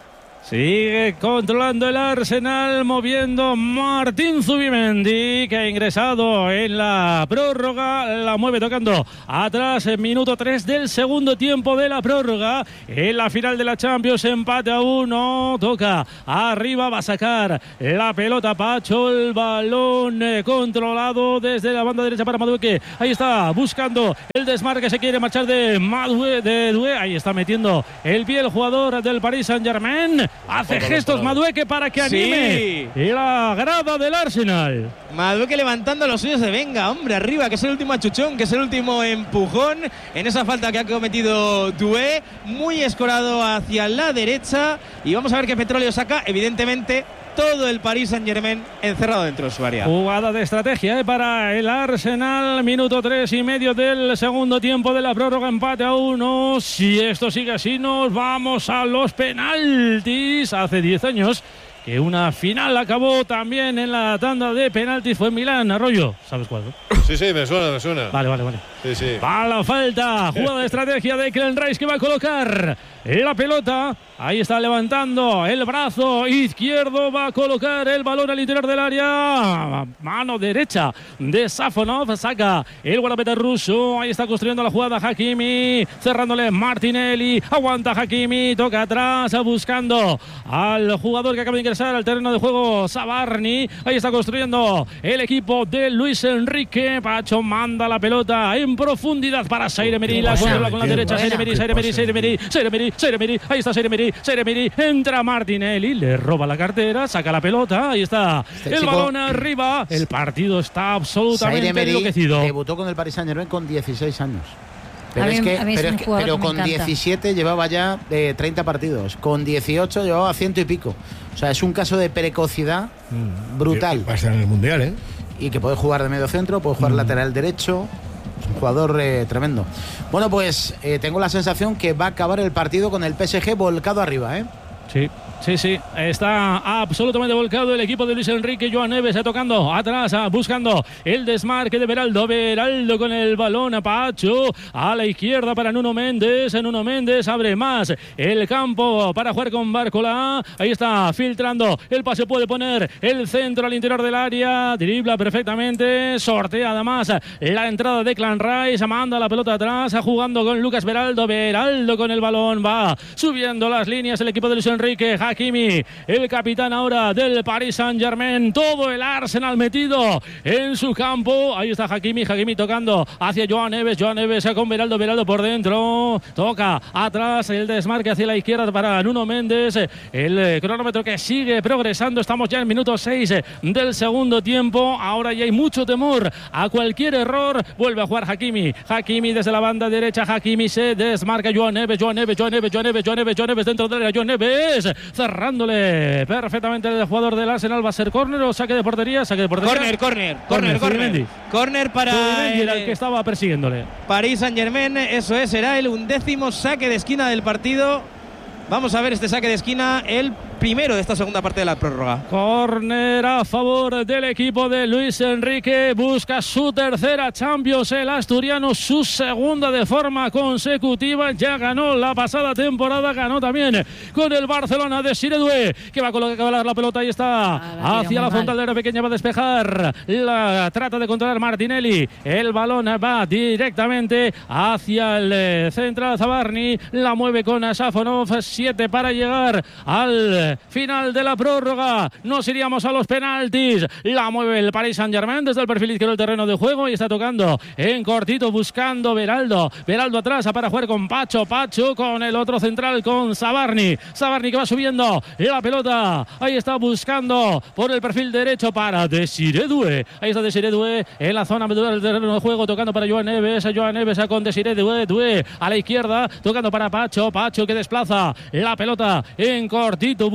Sigue controlando el Arsenal, moviendo Martín Zubimendi, que ha ingresado en la prórroga. La mueve tocando atrás en minuto tres del segundo tiempo de la prórroga. En la final de la Champions, empate a uno. Toca arriba, va a sacar la pelota Pacho. El balón eh, controlado desde la banda derecha para Madueke. Ahí está, buscando el desmarque. Se quiere marchar de Madueke, de Doué. Ahí está metiendo el pie el jugador del Paris Saint-Germain. Hace gestos Madueke para que anime sí. la grada del Arsenal. Madueke levantando los suyos de venga, hombre, arriba, que es el último achuchón, que es el último empujón en esa falta que ha cometido Doué. Muy escorado hacia la derecha. Y vamos a ver qué Petróleo saca. Evidentemente, todo el Paris Saint-Germain encerrado dentro de su área. Jugada de estrategia eh, para el Arsenal. Minuto tres y medio del segundo tiempo de la prórroga. Empate a uno. Si esto sigue así, nos vamos a los penaltis. Hace diez años que una final acabó también en la tanda de penaltis. Fue en Milán. Arroyo, ¿sabes cuál? Sí, sí, me suena, me suena. Vale, vale, vale. Sí, sí. Va la falta. Jugada de estrategia de Declan Rice, que va a colocar la pelota. Ahí está levantando el brazo izquierdo. Va a colocar el balón al interior del área. Mano derecha de Safonov. Saca el guardameta ruso. Ahí está construyendo la jugada Hakimi. Cerrándole Martinelli. Aguanta Hakimi. Toca atrás. Buscando al jugador que acaba de ingresar al terreno de juego, Savarni. Ahí está construyendo el equipo de Luis Enrique. Pacho manda la pelota en profundidad para Zaire Emery. La controla con la derecha. Zaire Emery, Zaire Emery, Zaire Emery, Zaire Emery, Zaire Emery. Ahí está Zaire Emery, Zaire Emery. Entra Martinelli, le roba la cartera, saca la pelota. Ahí está este el balón arriba. El partido está absolutamente enloquecido. Debutó con el Paris Saint-Germain con dieciséis años. Pero, mí, es que, es pero, es que, pero con diecisiete llevaba ya eh, treinta partidos. Con dieciocho llevaba ciento y pico. O sea, es un caso de precocidad mm. brutal. Va a estar en el Mundial, ¿eh? Y que puede jugar de medio centro, puede jugar mm. lateral derecho. Es un jugador eh, tremendo. Bueno, pues eh, tengo la sensación que va a acabar el partido con el P S G volcado arriba, ¿eh? Sí. Sí, sí, está absolutamente volcado el equipo de Luis Enrique. Joan Neves tocando atrás, buscando el desmarque de Beraldo. Beraldo con el balón a Pacho, a la izquierda para Nuno Méndez. Nuno Méndez abre más el campo para jugar con Barcola. Ahí está filtrando el pase, puede poner el centro al interior del área. Dribla perfectamente, sortea además la entrada de Declan Rice. Manda la pelota atrás, jugando con Lucas Beraldo. Beraldo con el balón, va subiendo las líneas el equipo de Luis Enrique. Hakimi, el capitán ahora del Paris Saint-Germain. Todo el Arsenal metido en su campo. Ahí está Hakimi, Hakimi tocando hacia Joan Neves. Joan Neves con Beraldo, Beraldo por dentro. Toca atrás el desmarque hacia la izquierda para Nuno Méndez. El cronómetro que sigue progresando. Estamos ya en minuto seis del segundo tiempo. Ahora ya hay mucho temor a cualquier error. Vuelve a jugar Hakimi. Hakimi desde la banda derecha. Hakimi se desmarca. Joan Neves, Joan Neves, Joan Neves, Joan Neves, Joan Neves, Joan Neves dentro del área. Joan Neves cerrándole perfectamente el jugador del Arsenal. Va a ser córner o saque de portería. Saque de portería. Córner, córner, córner, córner. Córner para el, el que estaba persiguiéndole. Paris Saint-Germain, eso es, será el undécimo saque de esquina del partido. Vamos a ver este saque de esquina, el primero de esta segunda parte de la prórroga. Córner a favor del equipo de Luis Enrique. Busca su tercera Champions el asturiano, su segunda de forma consecutiva. Ya ganó la pasada temporada, ganó también con el Barcelona de Siredue, que va a colocar la pelota. Ahí está, ah, hacia la frontal de la pequeña, va a despejar. La trata de controlar Martinelli. El balón va directamente hacia el central. Zabarni la mueve con Safonov. Siete para llegar al final de la prórroga. Nos iríamos a los penaltis. La mueve el Paris Saint-Germain desde el perfil izquierdo del terreno de juego y está tocando en cortito, buscando Beraldo. Beraldo atrás para jugar con Pacho. Pacho con el otro central, con Savarni. Savarni que va subiendo la pelota. Ahí está buscando por el perfil derecho para Desiré Doué. Ahí está Desiré Doué en la zona del terreno de juego, tocando para Joan Neves. Joan Neves con Desiré Doué. Doué a la izquierda, tocando para Pacho. Pacho que desplaza la pelota en cortito,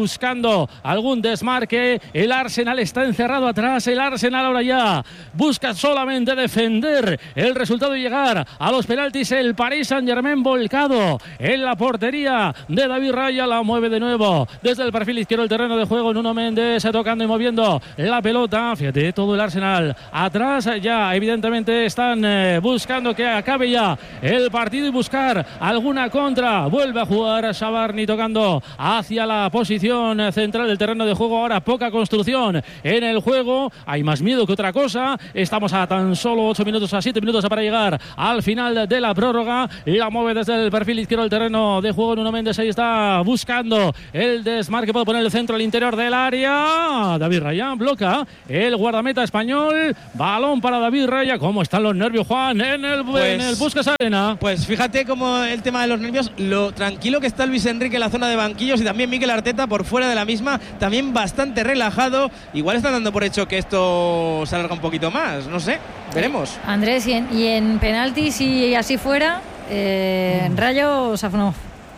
buscando algún desmarque. El Arsenal está encerrado atrás. El Arsenal ahora ya busca solamente defender el resultado y llegar a los penaltis. El Paris Saint-Germain volcado en la portería de David Raya. La mueve de nuevo desde el perfil izquierdo el terreno de juego. Nuno Méndez tocando y moviendo la pelota. Fíjate, todo el Arsenal atrás. Ya evidentemente están eh, buscando que acabe ya el partido y buscar alguna contra. Vuelve a jugar Sabarni tocando hacia la posición central del terreno de juego. Ahora poca construcción en el juego. Hay más miedo que otra cosa. Estamos a tan solo ocho minutos, a siete minutos para llegar al final de la prórroga. La mueve desde el perfil izquierdo el terreno de juego. Nuno Méndez ahí está buscando el desmarque. Puede poner el centro al interior del área. David Raya bloca el guardameta español. Balón para David Raya. ¿Cómo están los nervios, Juan, en el, pues, en el Puskás Arena? Pues fíjate cómo el tema de los nervios, lo tranquilo que está Luis Enrique en la zona de banquillos y también Mikel Arteta por fuera de la misma, también bastante relajado. Igual están dando por hecho que esto se alarga un poquito más, no sé, veremos. Andrés, y en, y en penaltis y así fuera, eh, Rayo o Safnov.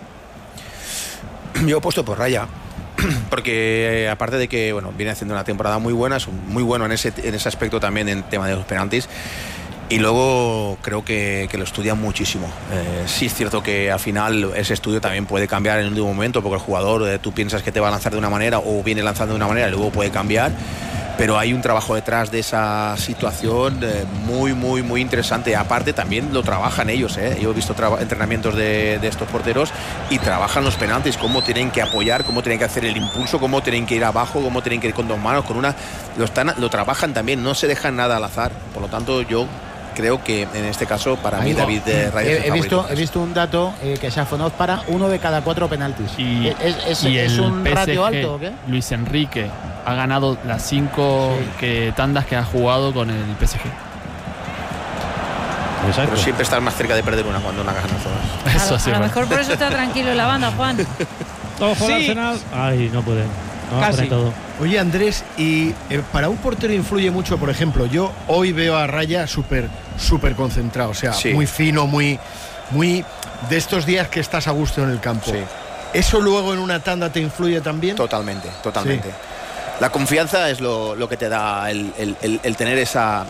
Yo he puesto por Raya. Porque eh, aparte de que bueno, viene haciendo una temporada muy buena, es muy bueno en ese, en ese aspecto también en tema de los penaltis. Y luego creo que, que lo estudia muchísimo. Eh, sí es cierto que al final ese estudio también puede cambiar en un último momento, porque el jugador, eh, tú piensas que te va a lanzar de una manera o viene lanzando de una manera y luego puede cambiar. Pero hay un trabajo detrás de esa situación eh, muy, muy, muy interesante. Aparte también lo trabajan ellos. Eh. Yo he visto entrenamientos de, de estos porteros y trabajan los penaltis, cómo tienen que apoyar, cómo tienen que hacer el impulso, cómo tienen que ir abajo, cómo tienen que ir con dos manos, con una. Lo, están, lo trabajan también, no se dejan nada al azar. Por lo tanto, yo creo que en este caso para Ahí mí no. David de Raya he, he visto he visto un dato eh, que Safonov para uno de cada cuatro penaltis. Y, ¿Es, es, y es el un P S G, ratio alto o qué? Luis Enrique ha ganado las cinco Sí. que, tandas que ha jugado con el P S G. Pero siempre estás más cerca de perder una cuando una ganas todas. Eso a, sí, a lo bueno. mejor por eso está tranquilo en la banda, Juan. Ojo Sí. al Arsenal. Ay, no pueden. No, Casi. ponen todo. Oye, Andrés, y eh, para un portero influye mucho, por ejemplo, yo hoy veo a Raya súper, súper concentrado, o sea, Sí. muy fino, muy, muy de estos días que estás a gusto en el campo. Sí. ¿Eso luego en una tanda te influye también? Totalmente, totalmente. Sí. La confianza es lo, lo que te da el, el, el, el tener esa,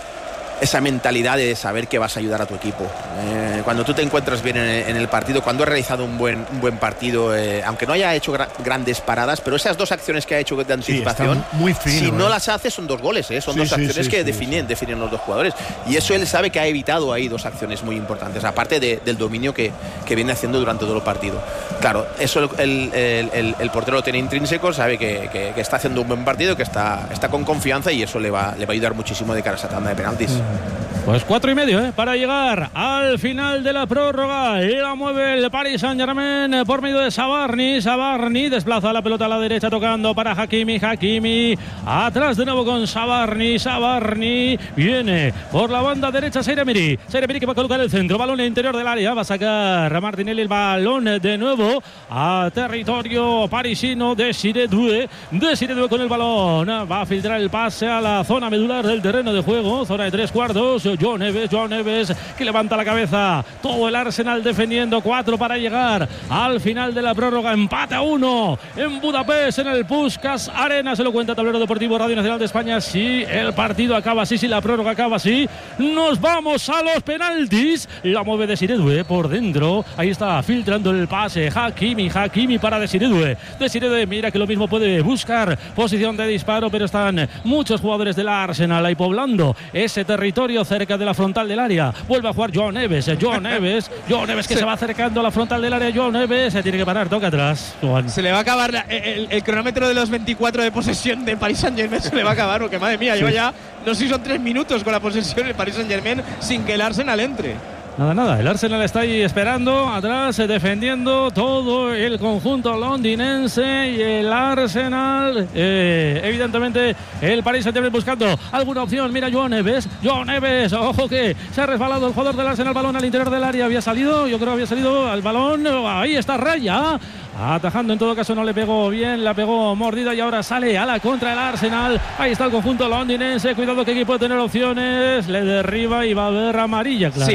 esa mentalidad de saber que vas a ayudar a tu equipo. Eh, cuando tú te encuentras bien en, en el partido, cuando has realizado un buen, un buen partido, eh, aunque no haya hecho gra grandes paradas, pero esas dos acciones que ha hecho de anticipación, sí, muy fino, si no eh. las hace son dos goles, eh, son sí, dos sí, acciones sí, que sí, definen, sí. definen los dos jugadores. Y eso él sabe que ha evitado ahí dos acciones muy importantes, aparte de, del dominio que, que viene haciendo durante todo el partido. Claro, eso el, el, el, el portero lo tiene intrínseco, sabe que, que, que está haciendo un buen partido, que está, está con confianza y eso le va, le va a ayudar muchísimo de cara a esa tanda de penaltis. Pues cuatro y medio ¿eh? para llegar al final de la prórroga. Y la mueve el Paris Saint-Germain por medio de Sabarni. Sabarni desplaza la pelota a la derecha tocando para Hakimi. Hakimi atrás de nuevo con Sabarni. Sabarni viene por la banda derecha Zaire Emery. Zaire Emery que va a colocar el centro. Balón en el interior del área. Va a sacar a Martinelli el balón de nuevo a territorio parisino. Desiré Doué. Desiré Doué con el balón. Va a filtrar el pase a la zona medular del terreno de juego. Zona de tres cuartos. João Neves, João Neves que levanta la cabeza. Todo el Arsenal defendiendo. Cuatro para llegar al final de la prórroga. Empate a uno en Budapest, en el Puskás Arena. Se lo cuenta Tablero Deportivo Radio Nacional de España. Si el partido acaba así, si la prórroga acaba así, nos vamos a los penaltis. La mueve Desiré Doué por dentro. Ahí está filtrando el pase. Hakimi, Hakimi para Desiré Doué. Desiré Doué mira que lo mismo puede buscar posición de disparo, pero están muchos jugadores del Arsenal ahí poblando ese territorio cerca de la frontal del área. Vuelve a jugar João Neves. João Neves. João Neves que se va acercando a la frontal del área. João Neves se tiene que parar. Toca atrás. Juan. Se le va a acabar la, el, el cronómetro de los veinticuatro de posesión del Paris Saint-Germain. Se le va a acabar, porque madre mía, sí. Lleva ya, no sé si son tres minutos con la posesión el Paris Saint-Germain sin que el Arsenal entre. Nada, nada, el Arsenal está ahí esperando, atrás, defendiendo todo el conjunto londinense y el Arsenal, eh, evidentemente el Paris Saint-Germain buscando alguna opción. Mira João Neves, João Neves, ojo que se ha resbalado el jugador del Arsenal, balón al interior del área, había salido, yo creo que había salido al balón, ahí está Raya, atajando, en todo caso no le pegó bien, la pegó mordida y ahora sale a la contra el Arsenal. Ahí está el conjunto londinense, cuidado que aquí puede tener opciones, le derriba y va a haber amarilla clara. Sí.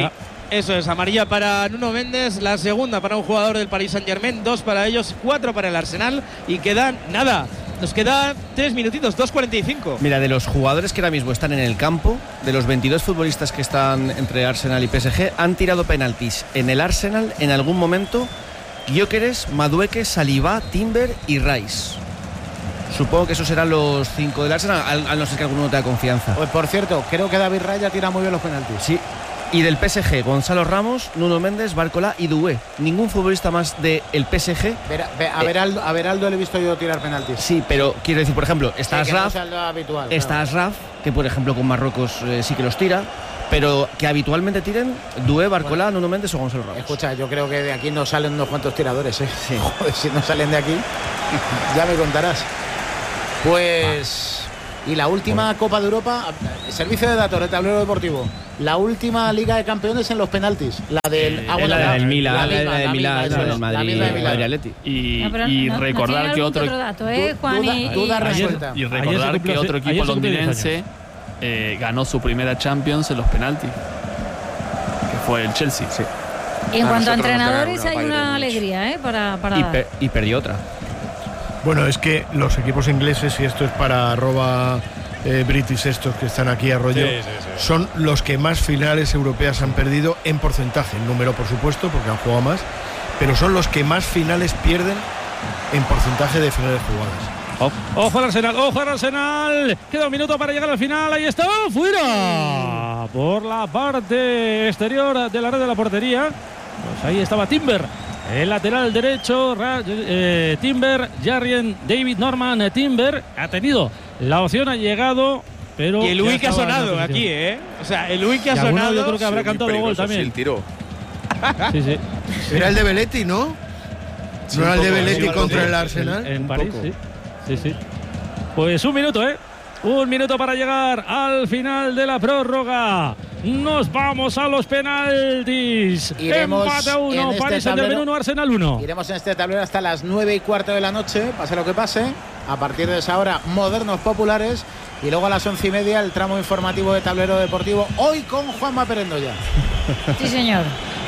Eso es, amarilla para Nuno Méndez, la segunda para un jugador del Paris Saint-Germain, dos para ellos, cuatro para el Arsenal y quedan nada. Nos quedan tres minutitos, dos cuarenta y cinco. Mira, de los jugadores que ahora mismo están en el campo, de los veintidós futbolistas que están entre Arsenal y P S G, han tirado penaltis en el Arsenal en algún momento Gyökeres, Madueke, Saliba, Timber y Rice. Supongo que esos serán los cinco del Arsenal, al, al no ser que alguno no tenga confianza. Pues por cierto, creo que David Raya tira muy bien los penaltis. Sí. Y del P S G, Gonzalo Ramos, Nuno Méndez, Barcola y Doué. Ningún futbolista más del P S G. Ver, ver, a, Beraldo, a Beraldo le he visto yo tirar penaltis. Sí, pero quiero decir, por ejemplo, está sí, Asraf, no habitual, está claro. Asraf, que por ejemplo con Marruecos eh, sí que los tira, pero que habitualmente tiren Doué, Barcola, bueno, Nuno Méndez o Gonzalo Ramos. Escucha, yo creo que de aquí no salen unos cuantos tiradores, ¿eh? Sí. Joder, si no salen de aquí, ya me contarás. Pues... Y la última bueno. Copa de Europa, servicio de datos de tablero deportivo. La última Liga de Campeones en los penaltis. La del ah, bueno, la del Milan, la del Milan, del Madrid, Madrid Atleti. Y, no, y no, recordar no que otro, otro dato, ¿eh, Juan? Duda, y, duda y, resuelta. Y recordar que otro equipo londinense eh, ganó su primera Champions en los penaltis, que fue el Chelsea. Sí. Y en a cuanto a entrenadores hay una alegría, ¿eh? Para, para y, per, y perdió otra. Bueno, es que los equipos ingleses, y esto es para arroba eh, British estos que están aquí a rollo, sí, sí, sí. son los que más finales europeas han perdido en porcentaje, en número por supuesto, porque han jugado más, pero son los que más finales pierden en porcentaje de finales jugadas. Oh, ojo al Arsenal, ojo al Arsenal. Queda un minuto para llegar al final. Ahí está, fuera. Por la parte exterior de la red de la portería. Pues ahí estaba Timber. El lateral derecho, eh, Timber, Jarrien, David Norman, eh, Timber. Ha tenido la opción, ha llegado, pero... Y el Uy que ha sonado aquí, ¿eh? O sea, el Uy que ha sonado... Yo creo que habrá sí, cantado gol también. Sí, el tiro. Sí, sí. Era el de Belletti, ¿no? Sí, ¿No era el de poco, Belletti sí, contra sí, el Arsenal? En, en París, sí. Sí, sí. Pues un minuto, ¿eh? Un minuto para llegar al final de la prórroga. Nos vamos a los penaltis. Iremos empate a uno, este Paris Saint-Germain uno, Arsenal uno. Iremos en este tablero hasta las nueve y cuarto de la noche, pase lo que pase. A partir de esa hora, modernos populares. Y luego a las once y media, el tramo informativo de Tablero Deportivo. Hoy con Juanma Perendoya. Sí, señor.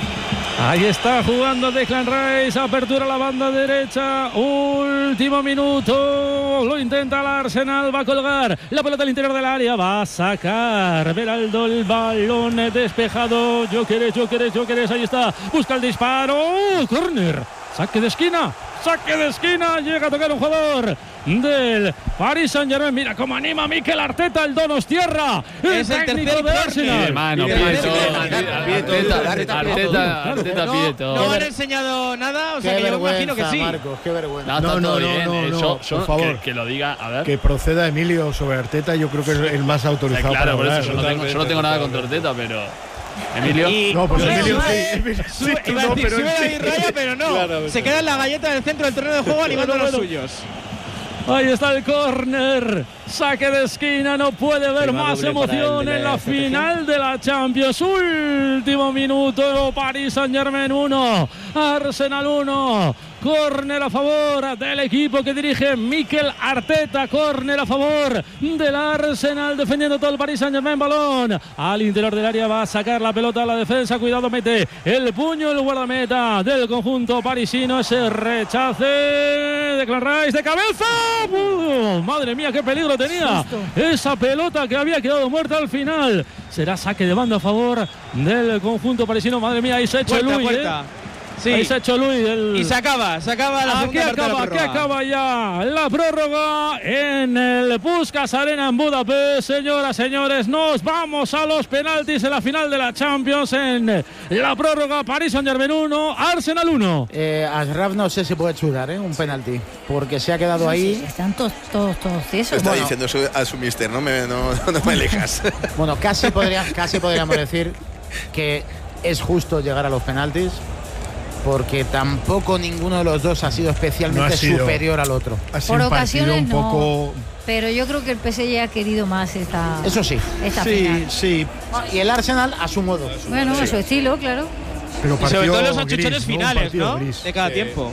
Ahí está jugando Declan Rice, apertura a la banda derecha, último minuto, lo intenta el Arsenal, va a colgar la pelota al interior del área, va a sacar Beraldo el balón despejado, Gyökeres, Gyökeres, Gyökeres, ahí está, busca el disparo, córner, saque de esquina. Saque de esquina, llega a tocar un jugador del Paris Saint-Germain. Mira cómo anima Mikel Arteta, el Donostierra, el técnico de Arsenal. Hermano, Arteta pide todo. ¿No han enseñado nada? O sea, que yo me imagino que sí. Marcos, qué vergüenza. No, no, no, no, no, por favor. Que lo diga, a ver. Que proceda Emilio sobre Arteta, yo creo que es el más autorizado. Claro, por eso yo no tengo nada contra Arteta, pero... Emilio. Y, no, pues Emilio sí. Emilio, sí, sube, iba a decir, no, sube David Raya, pero no. Claro, se queda en la galleta del centro del terreno de juego animando a los suyos. Ahí está el córner. Saque de esquina, no puede haber más emoción en la final de la Champions. Último minuto, Paris Saint-Germain uno, Arsenal uno. Córner a favor del equipo que dirige Mikel Arteta. Córner a favor del Arsenal, defendiendo todo el Paris Saint-Germain. Balón al interior del área, va a sacar la pelota a la defensa. Cuidado, mete el puño el guardameta del conjunto parisino. Ese rechace de Declan Rice de cabeza. ¡Uh! Madre mía, qué peligro tenía esa pelota que había quedado muerta al final. Será saque de banda a favor del conjunto parisino. Madre mía, ahí se ha hecho puerta, Luis, puerta. ¿eh? Sí. Ahí se ha hecho Luis. El... Y se acaba, se acaba la aquí segunda acaba, parte de la aquí acaba ya la prórroga en el Puskás Arena en Budapest. Señoras, señores, nos vamos a los penaltis en la final de la Champions en la prórroga. Paris Saint-Germain uno, Arsenal uno. Eh, Ashraf no sé si puede chutar, ¿eh? Un penalti, porque se ha quedado ahí. Sí, sí, están todos, todos, todos tiesos. Está bueno, diciendo su, a su mister, no me, no, no me alejas. Bueno, casi, podría, casi podríamos decir que es justo llegar a los penaltis, porque tampoco ninguno de los dos ha sido especialmente no ha sido, superior al otro. Ha sido Por ocasiones un poco... no, pero yo creo que el P S G ha querido más esta Eso sí. Esta sí, final. sí. Y el Arsenal a su modo. Bueno, sí. a su estilo, claro. Pero y sobre todo los achuchones gris, finales, ¿no? ¿no? De cada sí. tiempo.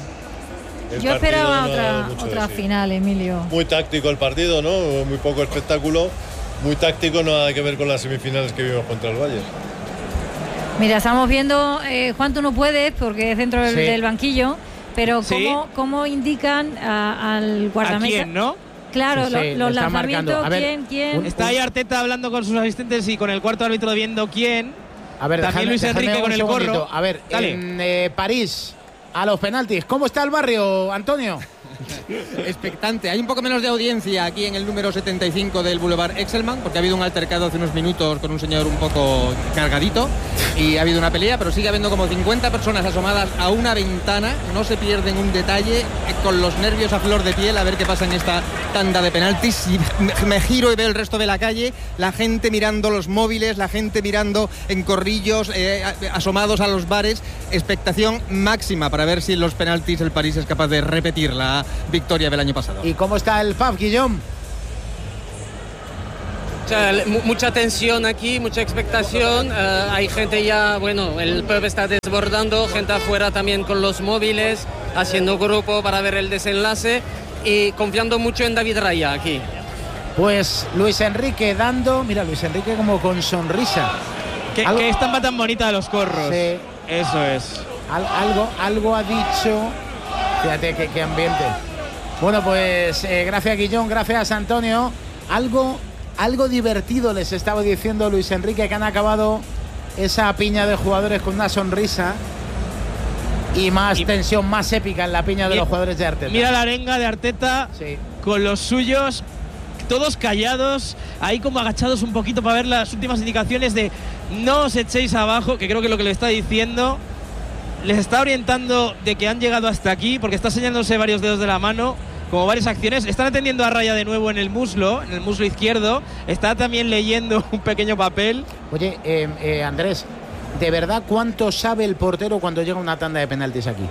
El yo esperaba no otra, otra final, Emilio. Muy táctico el partido, ¿no? Muy poco espectáculo. Muy táctico, nada que ver con las semifinales que vimos contra el Bayern. Mira, estamos viendo, eh, Juan, tú no puedes porque es dentro del, Sí. del banquillo, pero Sí. ¿cómo, cómo indican a- al guardameta? ¿A quién, no? Claro, Sí, lo- sí, le los están lanzamientos, marcando. A ver, ¿quién, quién? Está ahí Arteta hablando con sus asistentes y con el cuarto árbitro viendo quién. A ver, También dejadme- Luis dejadme Enrique un con el segundito. gorro. A ver, Dale. en eh, París, a los penaltis. ¿Cómo está el barrio, Antonio? Expectante. Hay un poco menos de audiencia aquí en el número setenta y cinco del Boulevard Excelman, porque ha habido un altercado hace unos minutos con un señor un poco cargadito y ha habido una pelea, pero sigue habiendo como cincuenta personas asomadas a una ventana. No se pierden un detalle, eh, con los nervios a flor de piel, a ver qué pasa en esta tanda de penaltis. Y me, me giro y veo el resto de la calle, la gente mirando los móviles, la gente mirando en corrillos, eh, asomados a los bares. Expectación máxima para ver si en los penaltis el París es capaz de repetir la victoria del año pasado. ¿Y cómo está el pub, Guillaume? O sea, le- mu- mucha tensión aquí, mucha expectación. eh, hay gente ya, bueno, el pub está desbordando, gente afuera también con los móviles, haciendo grupo para ver el desenlace y confiando mucho en David Raya aquí. Pues Luis Enrique dando, mira, Luis Enrique como con sonrisa. ¿Qué, Algo- qué estampa tan bonita de los corros? Sí. Eso es. Al- algo, algo ha dicho. Fíjate qué, qué ambiente. Bueno, pues eh, gracias Guillón, gracias Antonio. Algo, algo divertido les estaba diciendo Luis Enrique, que han acabado esa piña de jugadores con una sonrisa y más Y- tensión, más épica en la piña de y- los jugadores de Arteta. Mira la arenga de Arteta Sí. con los suyos, todos callados, ahí como agachados un poquito para ver las últimas indicaciones de no os echéis abajo, que creo que lo que le está diciendo les está orientando de que han llegado hasta aquí, porque está señalándose varios dedos de la mano, como varias acciones. Están atendiendo a Raya de nuevo en el muslo, en el muslo izquierdo. Está también leyendo un pequeño papel. Oye, eh, eh, Andrés, ¿de verdad cuánto sabe el portero cuando llega una tanda de penaltis aquí?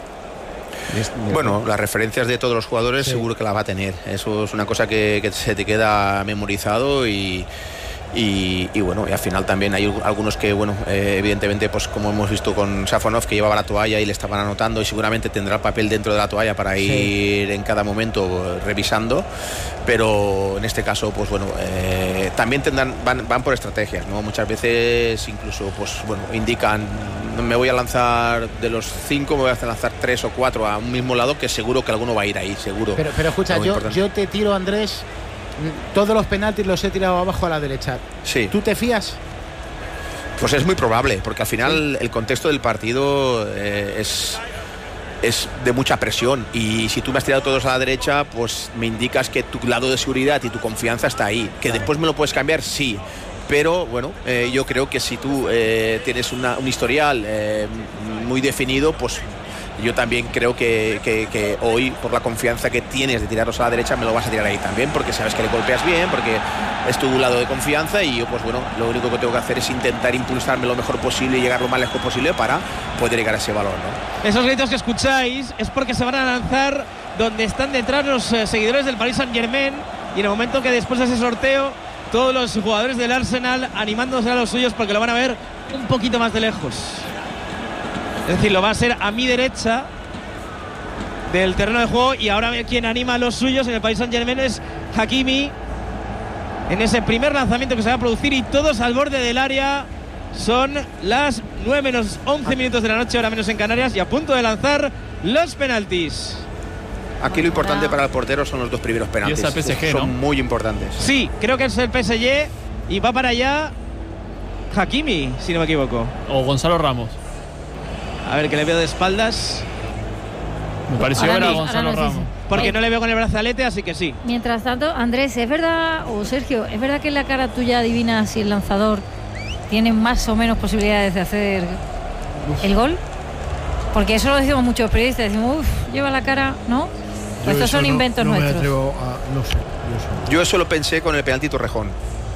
Bueno, las referencias de todos los jugadores Sí. seguro que la va a tener. Eso es una cosa que, que se te queda memorizado y, y, y bueno, y al final también hay algunos que, bueno, eh, evidentemente, pues como hemos visto con Safonov, que llevaba la toalla y le estaban anotando y seguramente tendrá el papel dentro de la toalla para Sí. ir en cada momento eh, revisando, pero en este caso, pues bueno, eh, también tendrán, van, van por estrategias, ¿no? Muchas veces incluso, pues bueno, indican, me voy a lanzar de los cinco, me voy a lanzar tres o cuatro a un mismo lado, que seguro que alguno va a ir ahí, seguro. Pero, pero escucha, Muy yo, importante. yo te tiro, Andrés, mm, todos los penaltis los he tirado abajo a la derecha. Sí. ¿Tú te fías? Pues es muy probable, porque al final el contexto del partido eh, es, es de mucha presión y si tú me has tirado todos a la derecha, pues me indicas que tu lado de seguridad y tu confianza está ahí. Que después me lo puedes cambiar, sí. Pero bueno, eh, yo creo que si tú eh, tienes una, un historial eh, muy definido, pues yo también creo que, que, que hoy, por la confianza que tienes de tirarlos a la derecha, me lo vas a tirar ahí también, porque sabes que le golpeas bien, porque es tu lado de confianza y yo, pues bueno, lo único que tengo que hacer es intentar impulsarme lo mejor posible y llegar lo más lejos posible para poder llegar a ese valor, ¿no? Esos gritos que escucháis es porque se van a lanzar donde están detrás los eh, seguidores del Paris Saint-Germain y en el momento que después de ese sorteo todos los jugadores del Arsenal animándose a los suyos porque lo van a ver un poquito más de lejos. Es decir, lo va a ser a mi derecha del terreno de juego y ahora quien anima a los suyos en el Paris Saint-Germain es Hakimi en ese primer lanzamiento que se va a producir y todos al borde del área. Son las nueve menos once minutos de la noche, ahora menos en Canarias, y a punto de lanzar los penaltis. Aquí lo importante para el portero son los dos primeros penaltis. Y esa P S G, son ¿no? muy importantes. Sí, creo que es el P S G y va para allá Hakimi, si no me equivoco. O Gonzalo Ramos. A ver, que le veo de espaldas. Me pareció Ahora ver a no- Gonzalo ahora no Ramos. dice. Porque Eh, no le veo con el brazalete, así que sí. Mientras tanto, Andrés, ¿es verdad, o Sergio, es verdad que en la cara tuya adivina si el lanzador tiene más o menos posibilidades de hacer el gol? Porque eso lo decimos muchos periodistas, decimos, uff, lleva la cara, ¿no? Yo Estos eso son no- inventos no me nuestros. atrevo a- no sé, yo sé. Yo eso lo pensé con el penalti Torrejón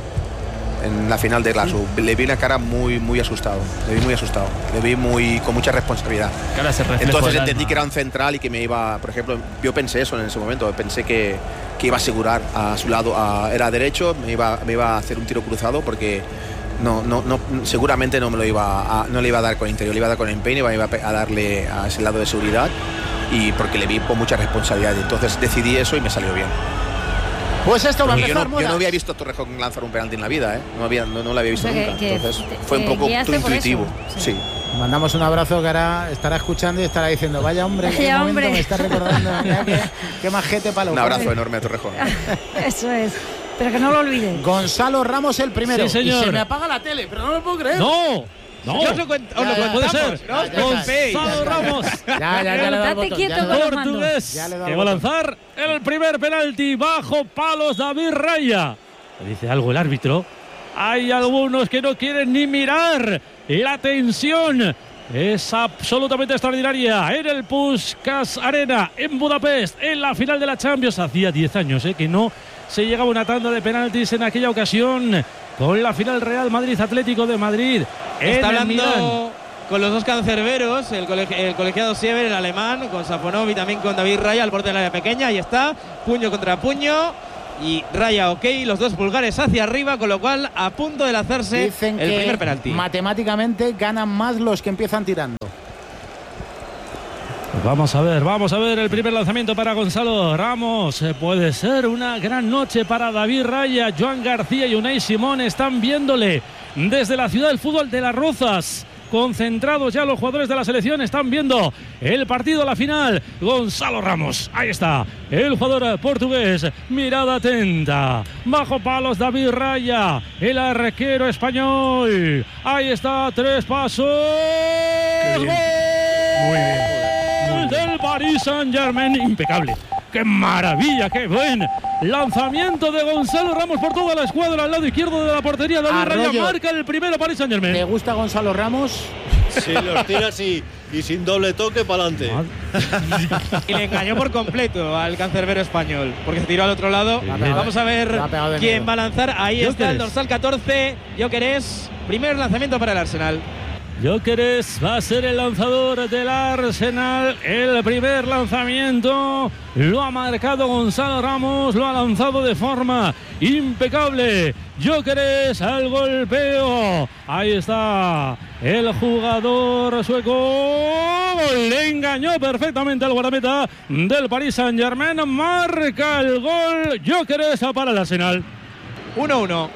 en la final de Glasgow. Le vi una cara muy muy asustado. Le vi muy asustado. Le vi muy con mucha responsabilidad. Cara ese reflejo Entonces del entendí alma. que era un central y que me iba, por ejemplo, yo pensé eso en ese momento. Pensé que, que iba a asegurar a su lado, a- era derecho, me iba, me iba a hacer un tiro cruzado porque no, no, no, seguramente no me lo iba a, no le iba a dar con interior, le iba a dar con empeine, iba a, pe- a darle a ese lado de seguridad y porque le vi con mucha responsabilidad. Y entonces decidí eso y me salió bien. Pues esto va a Yo empezar. no, yo no había visto a Torrejón lanzar un penalti en la vida, ¿eh? No, había, no, no lo había visto O sea, que- nunca. que Entonces te- fue un te poco guiaste por intuitivo. eso. Sí. Mandamos un abrazo que ahora estará escuchando y estará diciendo, vaya hombre, qué Vaya momento hombre. me está recordando. Mira qué, qué majete para los Un abrazo jóvenes. enorme a Torrejón. Eso es. Pero que no lo olvides. Gonzalo Ramos el primero. Sí, señor. Y se me apaga la tele, pero no lo puedo creer. ¡No! ¡No! Yo os lo cuento, os Ya, lo ya, puede contamos, ser. ¿no? Ya, ya, Gonzalo Gonzalo Ramos, Ya, ya, ya le he dado el Estate botón, quieto ya le he con dado- los mandos. portugués, Ya le he dado que el va a botón. lanzar el primer penalti bajo palos David Raya. Le dice algo el árbitro. Hay algunos que no quieren ni mirar. La tensión es absolutamente extraordinaria en el Puskás Arena, en Budapest, en la final de la Champions. Hacía diez años eh, que no se llegaba una tanda de penaltis en aquella ocasión con la final Real Madrid Atlético de Madrid. Está en el Milán. hablando con los dos cancerberos, el, coleg el colegiado Siever, el alemán, con Safonov y también con David Raya al borde del área pequeña. Ahí está, puño contra puño. Y Raya ok, los dos pulgares hacia arriba, con lo cual a punto de lanzarse Dicen el que primer penalti. matemáticamente ganan más los que empiezan tirando. Vamos a ver, vamos a ver el primer lanzamiento para Gonzalo Ramos. Eh, Puede ser una gran noche para David Raya. Joan García y Unai Simón están viéndole desde la ciudad del fútbol de Las Rozas. Concentrados ya los jugadores de la selección, están viendo el partido, la final. Gonzalo Ramos, ahí está, el jugador portugués, mirada atenta, bajo palos David Raya, el arquero español, ahí está, tres pasos. Muy bien. Gol del Paris Saint-Germain, impecable. ¡Qué maravilla! ¡Qué buen lanzamiento de Gonzalo Ramos por toda la escuadra al lado izquierdo de la portería! David Raya Arroyo. marca el primero Paris ¿Te Saint-Germain. gusta Gonzalo Ramos? Si los tiras y, y sin doble toque, para adelante. Y le engañó por completo al cancerbero español, porque se tiró al otro lado. La ha pegado- Vamos a ver la ha pegado de quién miedo. va a lanzar. Ahí está Gyökeres. el dorsal catorce, Gyökeres. Primer lanzamiento para el Arsenal. Gyökeres va a ser el lanzador del Arsenal. El primer lanzamiento lo ha marcado Gonzalo Ramos, lo ha lanzado de forma impecable. Gyökeres al golpeo. Ahí está el jugador sueco. Le engañó perfectamente al guardameta del Paris Saint-Germain. Marca el gol Gyökeres para el Arsenal. uno uno.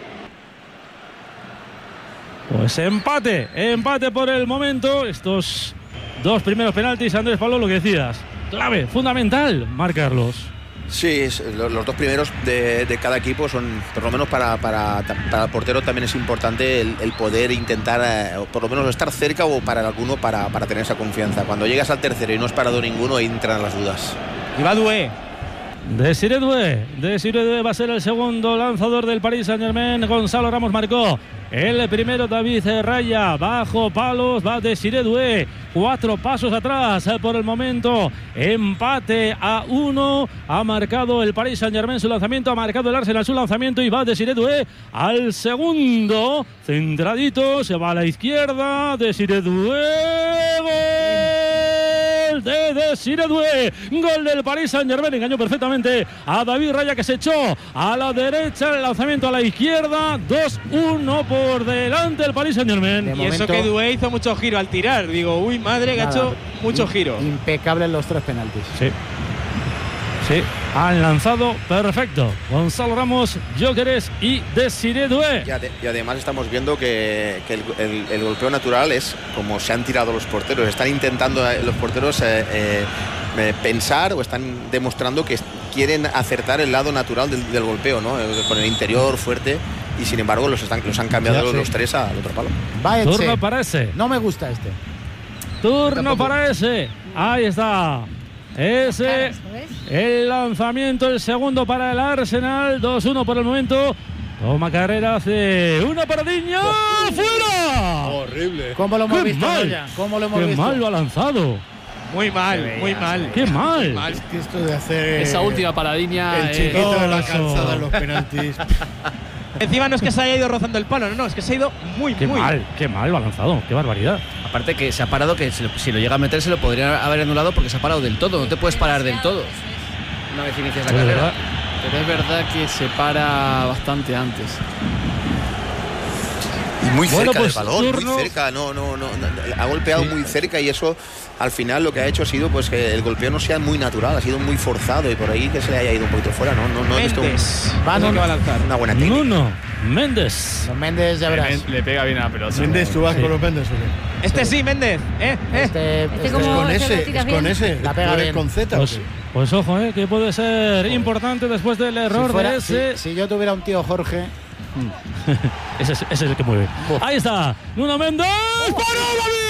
Pues empate, empate por el momento. Estos dos primeros penaltis, Andrés Pablo, lo que decías, clave, fundamental, marcarlos. Sí, es- lo- los dos primeros de, de cada equipo son, por lo menos para, para, para el portero también es importante el, el poder intentar, eh, o por lo menos estar cerca o para alguno para, para tener esa confianza. Cuando llegas al tercero y no has parado ninguno, ahí entran las dudas. Y va Doué. Desiré Doué, Desiré Doué va a ser el segundo lanzador del Paris Saint-Germain. Gonzalo Ramos marcó el primero, David Raya, bajo palos, va Desiré Doué, cuatro pasos atrás por el momento, empate a uno, ha marcado el Paris Saint-Germain su lanzamiento, ha marcado el Arsenal su lanzamiento y va Desiré Doué al segundo, centradito, se va a la izquierda, Desiré Doué, gol de Desiré Doué, gol del Paris Saint-Germain, engañó perfectamente a David Raya que se echó a la derecha, el lanzamiento a la izquierda, dos uno por delante el Paris Saint-Germain. De Y momento- eso que Doué hizo mucho giro al tirar. Digo, uy, madre, que ha Nada, hecho mucho im- giro. Impecables los tres penaltis. Sí. Sí, han lanzado perfecto. Gonzalo Ramos, Gyökeres y Desiré Doué. Y, ade- y además estamos viendo que, que el, el- el golpeo natural es como se han tirado los porteros. Están intentando eh, los porteros eh, eh, eh, pensar o están demostrando que quieren acertar el lado natural del, del golpeo, ¿no? Eh, Con el interior fuerte. Y sin embargo los, están, los han cambiado Ya, los, sí. los tres al otro palo. Va Etxe. Turno para ese. No me gusta este. Turno Tampoco. para ese. Ahí está. Ese. Caras, ¿lo ves? El lanzamiento, el segundo para el Arsenal. dos uno por el momento. Toma carrera, hace una paradilla. ¡Fuera! Horrible. ¿Cómo lo hemos ¡Qué visto, mal! Goya? ¿Cómo lo hemos ¡Qué visto? mal lo ha lanzado! Muy mal, muy mal. ¡Qué mal! mal. Es que esto de hacer Esa última paradiña. el eh, chiquito de la eso. calzada en los penaltis. Encima no es que se haya ido rozando el palo, no, no, es que se ha ido muy, ¡Qué muy mal! ¡Qué mal lo ha lanzado! ¡Qué barbaridad! Aparte que se ha parado, que si lo, si lo llega a meter se lo podría haber anulado porque se ha parado del todo. No te puedes parar del todo una vez inicias la Pero es carrera. verdad, Pero es verdad que se para bastante antes. Muy cerca Bueno, pues, del balón, turno. muy cerca, no, no, no, no, ha golpeado Sí. muy cerca y eso al final lo que ha hecho ha sido pues que el golpeo no sea muy natural, ha sido muy forzado y por ahí que se le haya ido un poquito fuera, no, no, no he visto un- Méndez. Va, es el no, que va a lanzar. una buena técnica. Nuno Méndez. Los Méndez, ya verás. Le, le pega bien a la pelota. Méndez, tú vas Sí. con los Méndez, ¿o qué? Este sí, Méndez. ¿eh? ¿eh? Este, Este este- Es como- con se ese, lo tiras es con bien. ese. La pega ¿Tú eres bien. con Z o Pues, qué? pues ojo, eh, que puede ser importante después del error si, fuera- de ese. si- si yo tuviera un tío Jorge, Ese, es, ese es el que mueve. Ahí está. Nuno Méndez. ¡Paró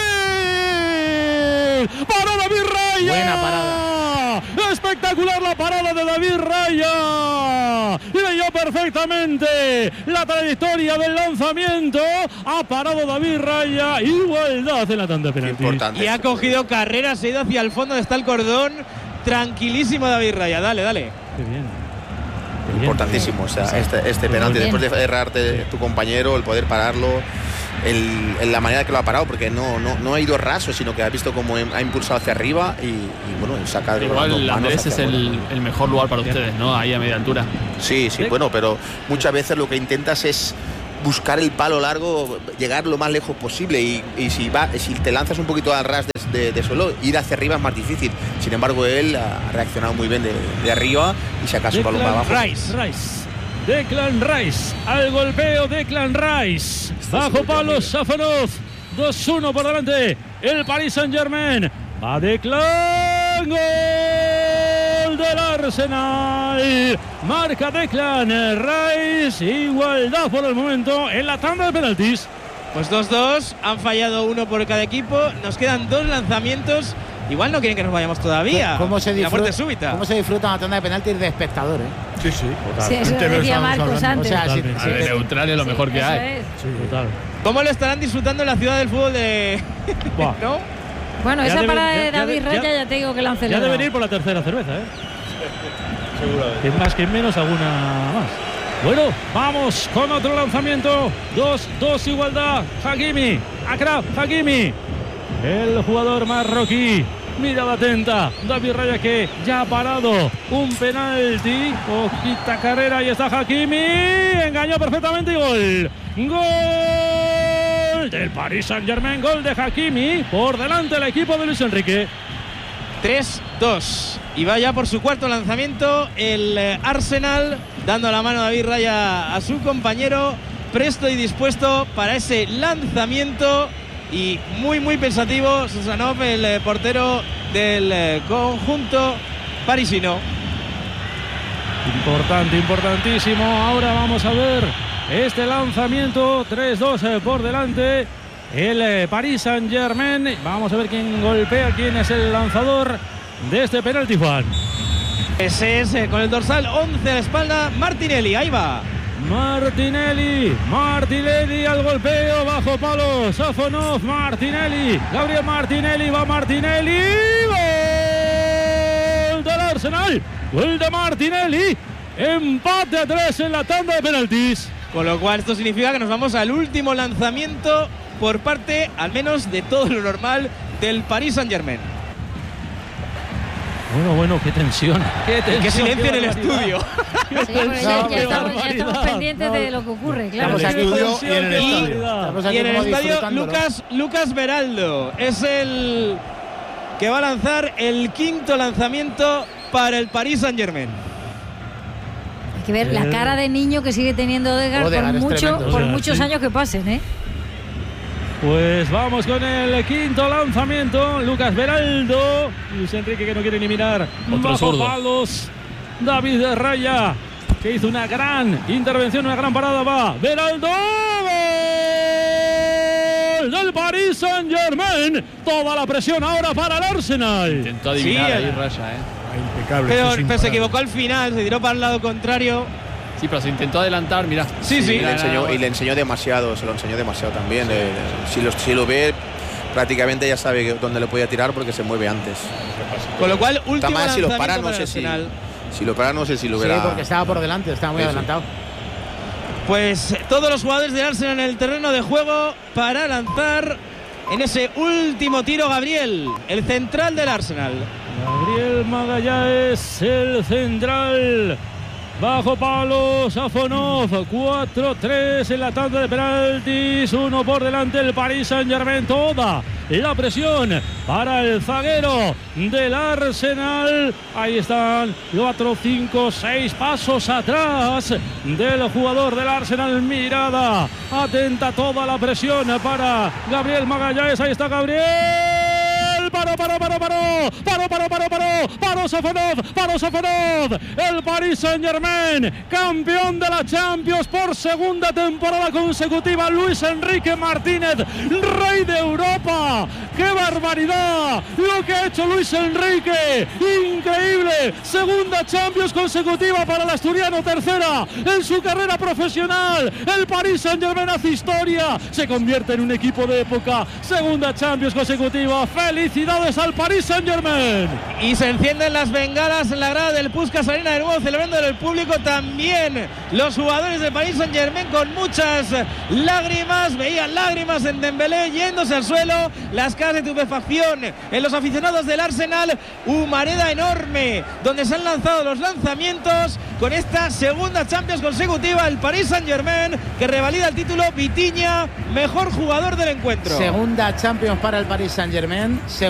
David! ¡Paró David Raya! Buena parada. Espectacular la parada de David Raya. Leyó perfectamente la trayectoria del lanzamiento. Ha parado David Raya. Igualdad en la tanda de penaltis. Importante. Y ha cogido carrera, se ha ido hacia el fondo donde está el cordón. Tranquilísimo David Raya. Dale, dale. Qué bien. Qué bien. Importantísimo, o sea, este, este penalti bien. después de errarte tu compañero, el poder pararlo, el, el- la manera que lo ha parado, porque no, no, no ha ido raso, sino que ha visto cómo ha impulsado hacia arriba y, y bueno, y saca de Igual Andrés es el, el mejor lugar para ustedes, ¿no? Ahí a media altura. Sí, sí, bueno, pero muchas veces lo que intentas es buscar el palo largo, llegar lo más lejos posible y, y si va, si te lanzas un poquito al ras de, de- de suelo, ir hacia arriba es más difícil. Sin embargo, él ha reaccionado muy bien de, de arriba y se acaso el balón para Declan abajo. Rice. Rice. Declan Rice. Al golpeo Declan Rice. Bajo palos Safonov. dos uno por delante. El Paris Saint Germain. Va Declan. Gol del Arsenal. Marca Declan Rice. Igualdad por el momento en la tanda de penaltis. Pues dos dos, han fallado uno por cada equipo. Nos quedan dos lanzamientos. Igual no quieren que nos vayamos todavía. ¿cómo se, La disfruta, muerte súbita. ¿Cómo se disfruta una tanda de penaltis de espectador? ¿eh? Sí, sí. Sí, eso Antes lo decía estábamos Marcos hablando. antes. O sea, si- Totalmente. si A ver, te- neutral es lo mejor que Eso hay. es. Total. ¿Cómo lo estarán disfrutando en la ciudad del fútbol de. Buah. ¿No? Bueno, Ya esa debe- parada ya- de ya David de- Raya ya- ya te digo que la han Ya celebrado. deben ir por la tercera cerveza, ¿eh? Que más que menos alguna más. Bueno, vamos con otro lanzamiento. dos dos igualdad. Hakimi. Akrab Hakimi. El jugador marroquí. Mirada atenta. David Raya que ya ha parado. Un penalti. Poquita carrera y está Hakimi. Engañó perfectamente y gol. Gol del Paris Saint Germain. Gol de Hakimi. Por delante el equipo de Luis Enrique. tres dos. Y va ya por su cuarto lanzamiento el eh, Arsenal, dando la mano a David Raya a su compañero, presto y dispuesto para ese lanzamiento. Y muy, muy pensativo Susanov, el eh, portero del eh, conjunto parisino. Importante, importantísimo. Ahora vamos a ver este lanzamiento. tres dos eh, por delante. El eh, Paris Saint Germain. Vamos a ver quién golpea, quién es el lanzador de este penalti, Juan. Ese es eh, con el dorsal once a la espalda, Martinelli. Ahí va. Martinelli, Martinelli al golpeo, bajo palo, Safonov, Martinelli, Gabriel Martinelli, va Martinelli, gol del Arsenal, gol de Martinelli, empate a tres en la tanda de penaltis. Con lo cual esto significa que nos vamos al último lanzamiento por parte, al menos de todo lo normal, del Paris Saint Germain. Bueno, bueno, qué tensión, qué tensión. Qué silencio en el barbaridad. estudio. Sí, porque ya, No, ya qué estamos, ya barbaridad. estamos pendientes de lo que ocurre, claro. Estamos aquí estudio y en el Qué estadio. barbaridad. Estamos Y aquí en el como estadio, disfrutándolo. Lucas, Lucas Beraldo es el que va a lanzar el quinto lanzamiento para el Paris Saint Germain. Hay que ver la cara de niño que sigue teniendo Odegaard, Odegaard por, es mucho, tremendo. por Odegaard, muchos sí. años que pasen, ¿eh? Pues vamos con el quinto lanzamiento. Lucas Beraldo. Luis Enrique que no quiere ni mirar. Otro Bajo zurdo. palos. David de Raya que hizo una gran intervención, una gran parada. Va Beraldo. Gol del Paris Saint Germain. Toda la presión ahora para el Arsenal. Intentó adivinar Sí, ahí el- Raya, ¿eh? Ah, impecable. Pero, eso es pero se imparable. equivocó al final, se tiró para el lado contrario. Sí, pero se intentó adelantar, mira. Sí, sí. Y le enseñó, y le enseñó demasiado, se lo enseñó demasiado también. eh, si, lo, si lo ve, prácticamente ya sabe que- dónde le podía tirar porque se mueve antes. Con lo cual, Está último mal si lo lanzamiento para, no para sé el si, Arsenal. si lo para, no sé si lo Sí, verá. porque estaba por delante, estaba muy Eso. adelantado. Pues todos los jugadores de Arsenal en el terreno de juego para lanzar en ese último tiro Gabriel, el central del Arsenal. Gabriel Magallanes, el central Bajo palo, Safonov. cuatro tres en la tanda de penaltis. Uno por delante el Paris Saint-Germain. Toda la presión para el zaguero del Arsenal. Ahí están cuatro, cinco, seis pasos atrás del jugador del Arsenal. Mirada atenta, toda la presión para Gabriel Magallanes. Ahí está Gabriel. Paró, paró, paró, paró, paró, paró, paró, paró, paró Safonov, paró Safonov. El Paris Saint-Germain, campeón de la Champions por segunda temporada consecutiva. Luis Enrique Martínez, rey de Europa. ¡Qué barbaridad lo que ha hecho Luis Enrique! ¡Increíble! Segunda Champions consecutiva para el asturiano, tercera en su carrera profesional. El Paris Saint-Germain hace historia, se convierte en un equipo de época. Segunda Champions consecutiva. ¡Felicidades al Paris Saint-Germain! Y se encienden las bengalas en la grada del Puskás Arena de nuevo, celebrando en el público también los jugadores de Paris Saint-Germain con muchas lágrimas. Veían lágrimas en Dembélé yéndose al suelo, las caras de estupefacción en los aficionados del Arsenal. Humareda enorme donde se han lanzado los lanzamientos con esta segunda Champions consecutiva. El Paris Saint-Germain que revalida el título. Vitinha, mejor jugador del encuentro. Segunda Champions para el Paris Saint-Germain.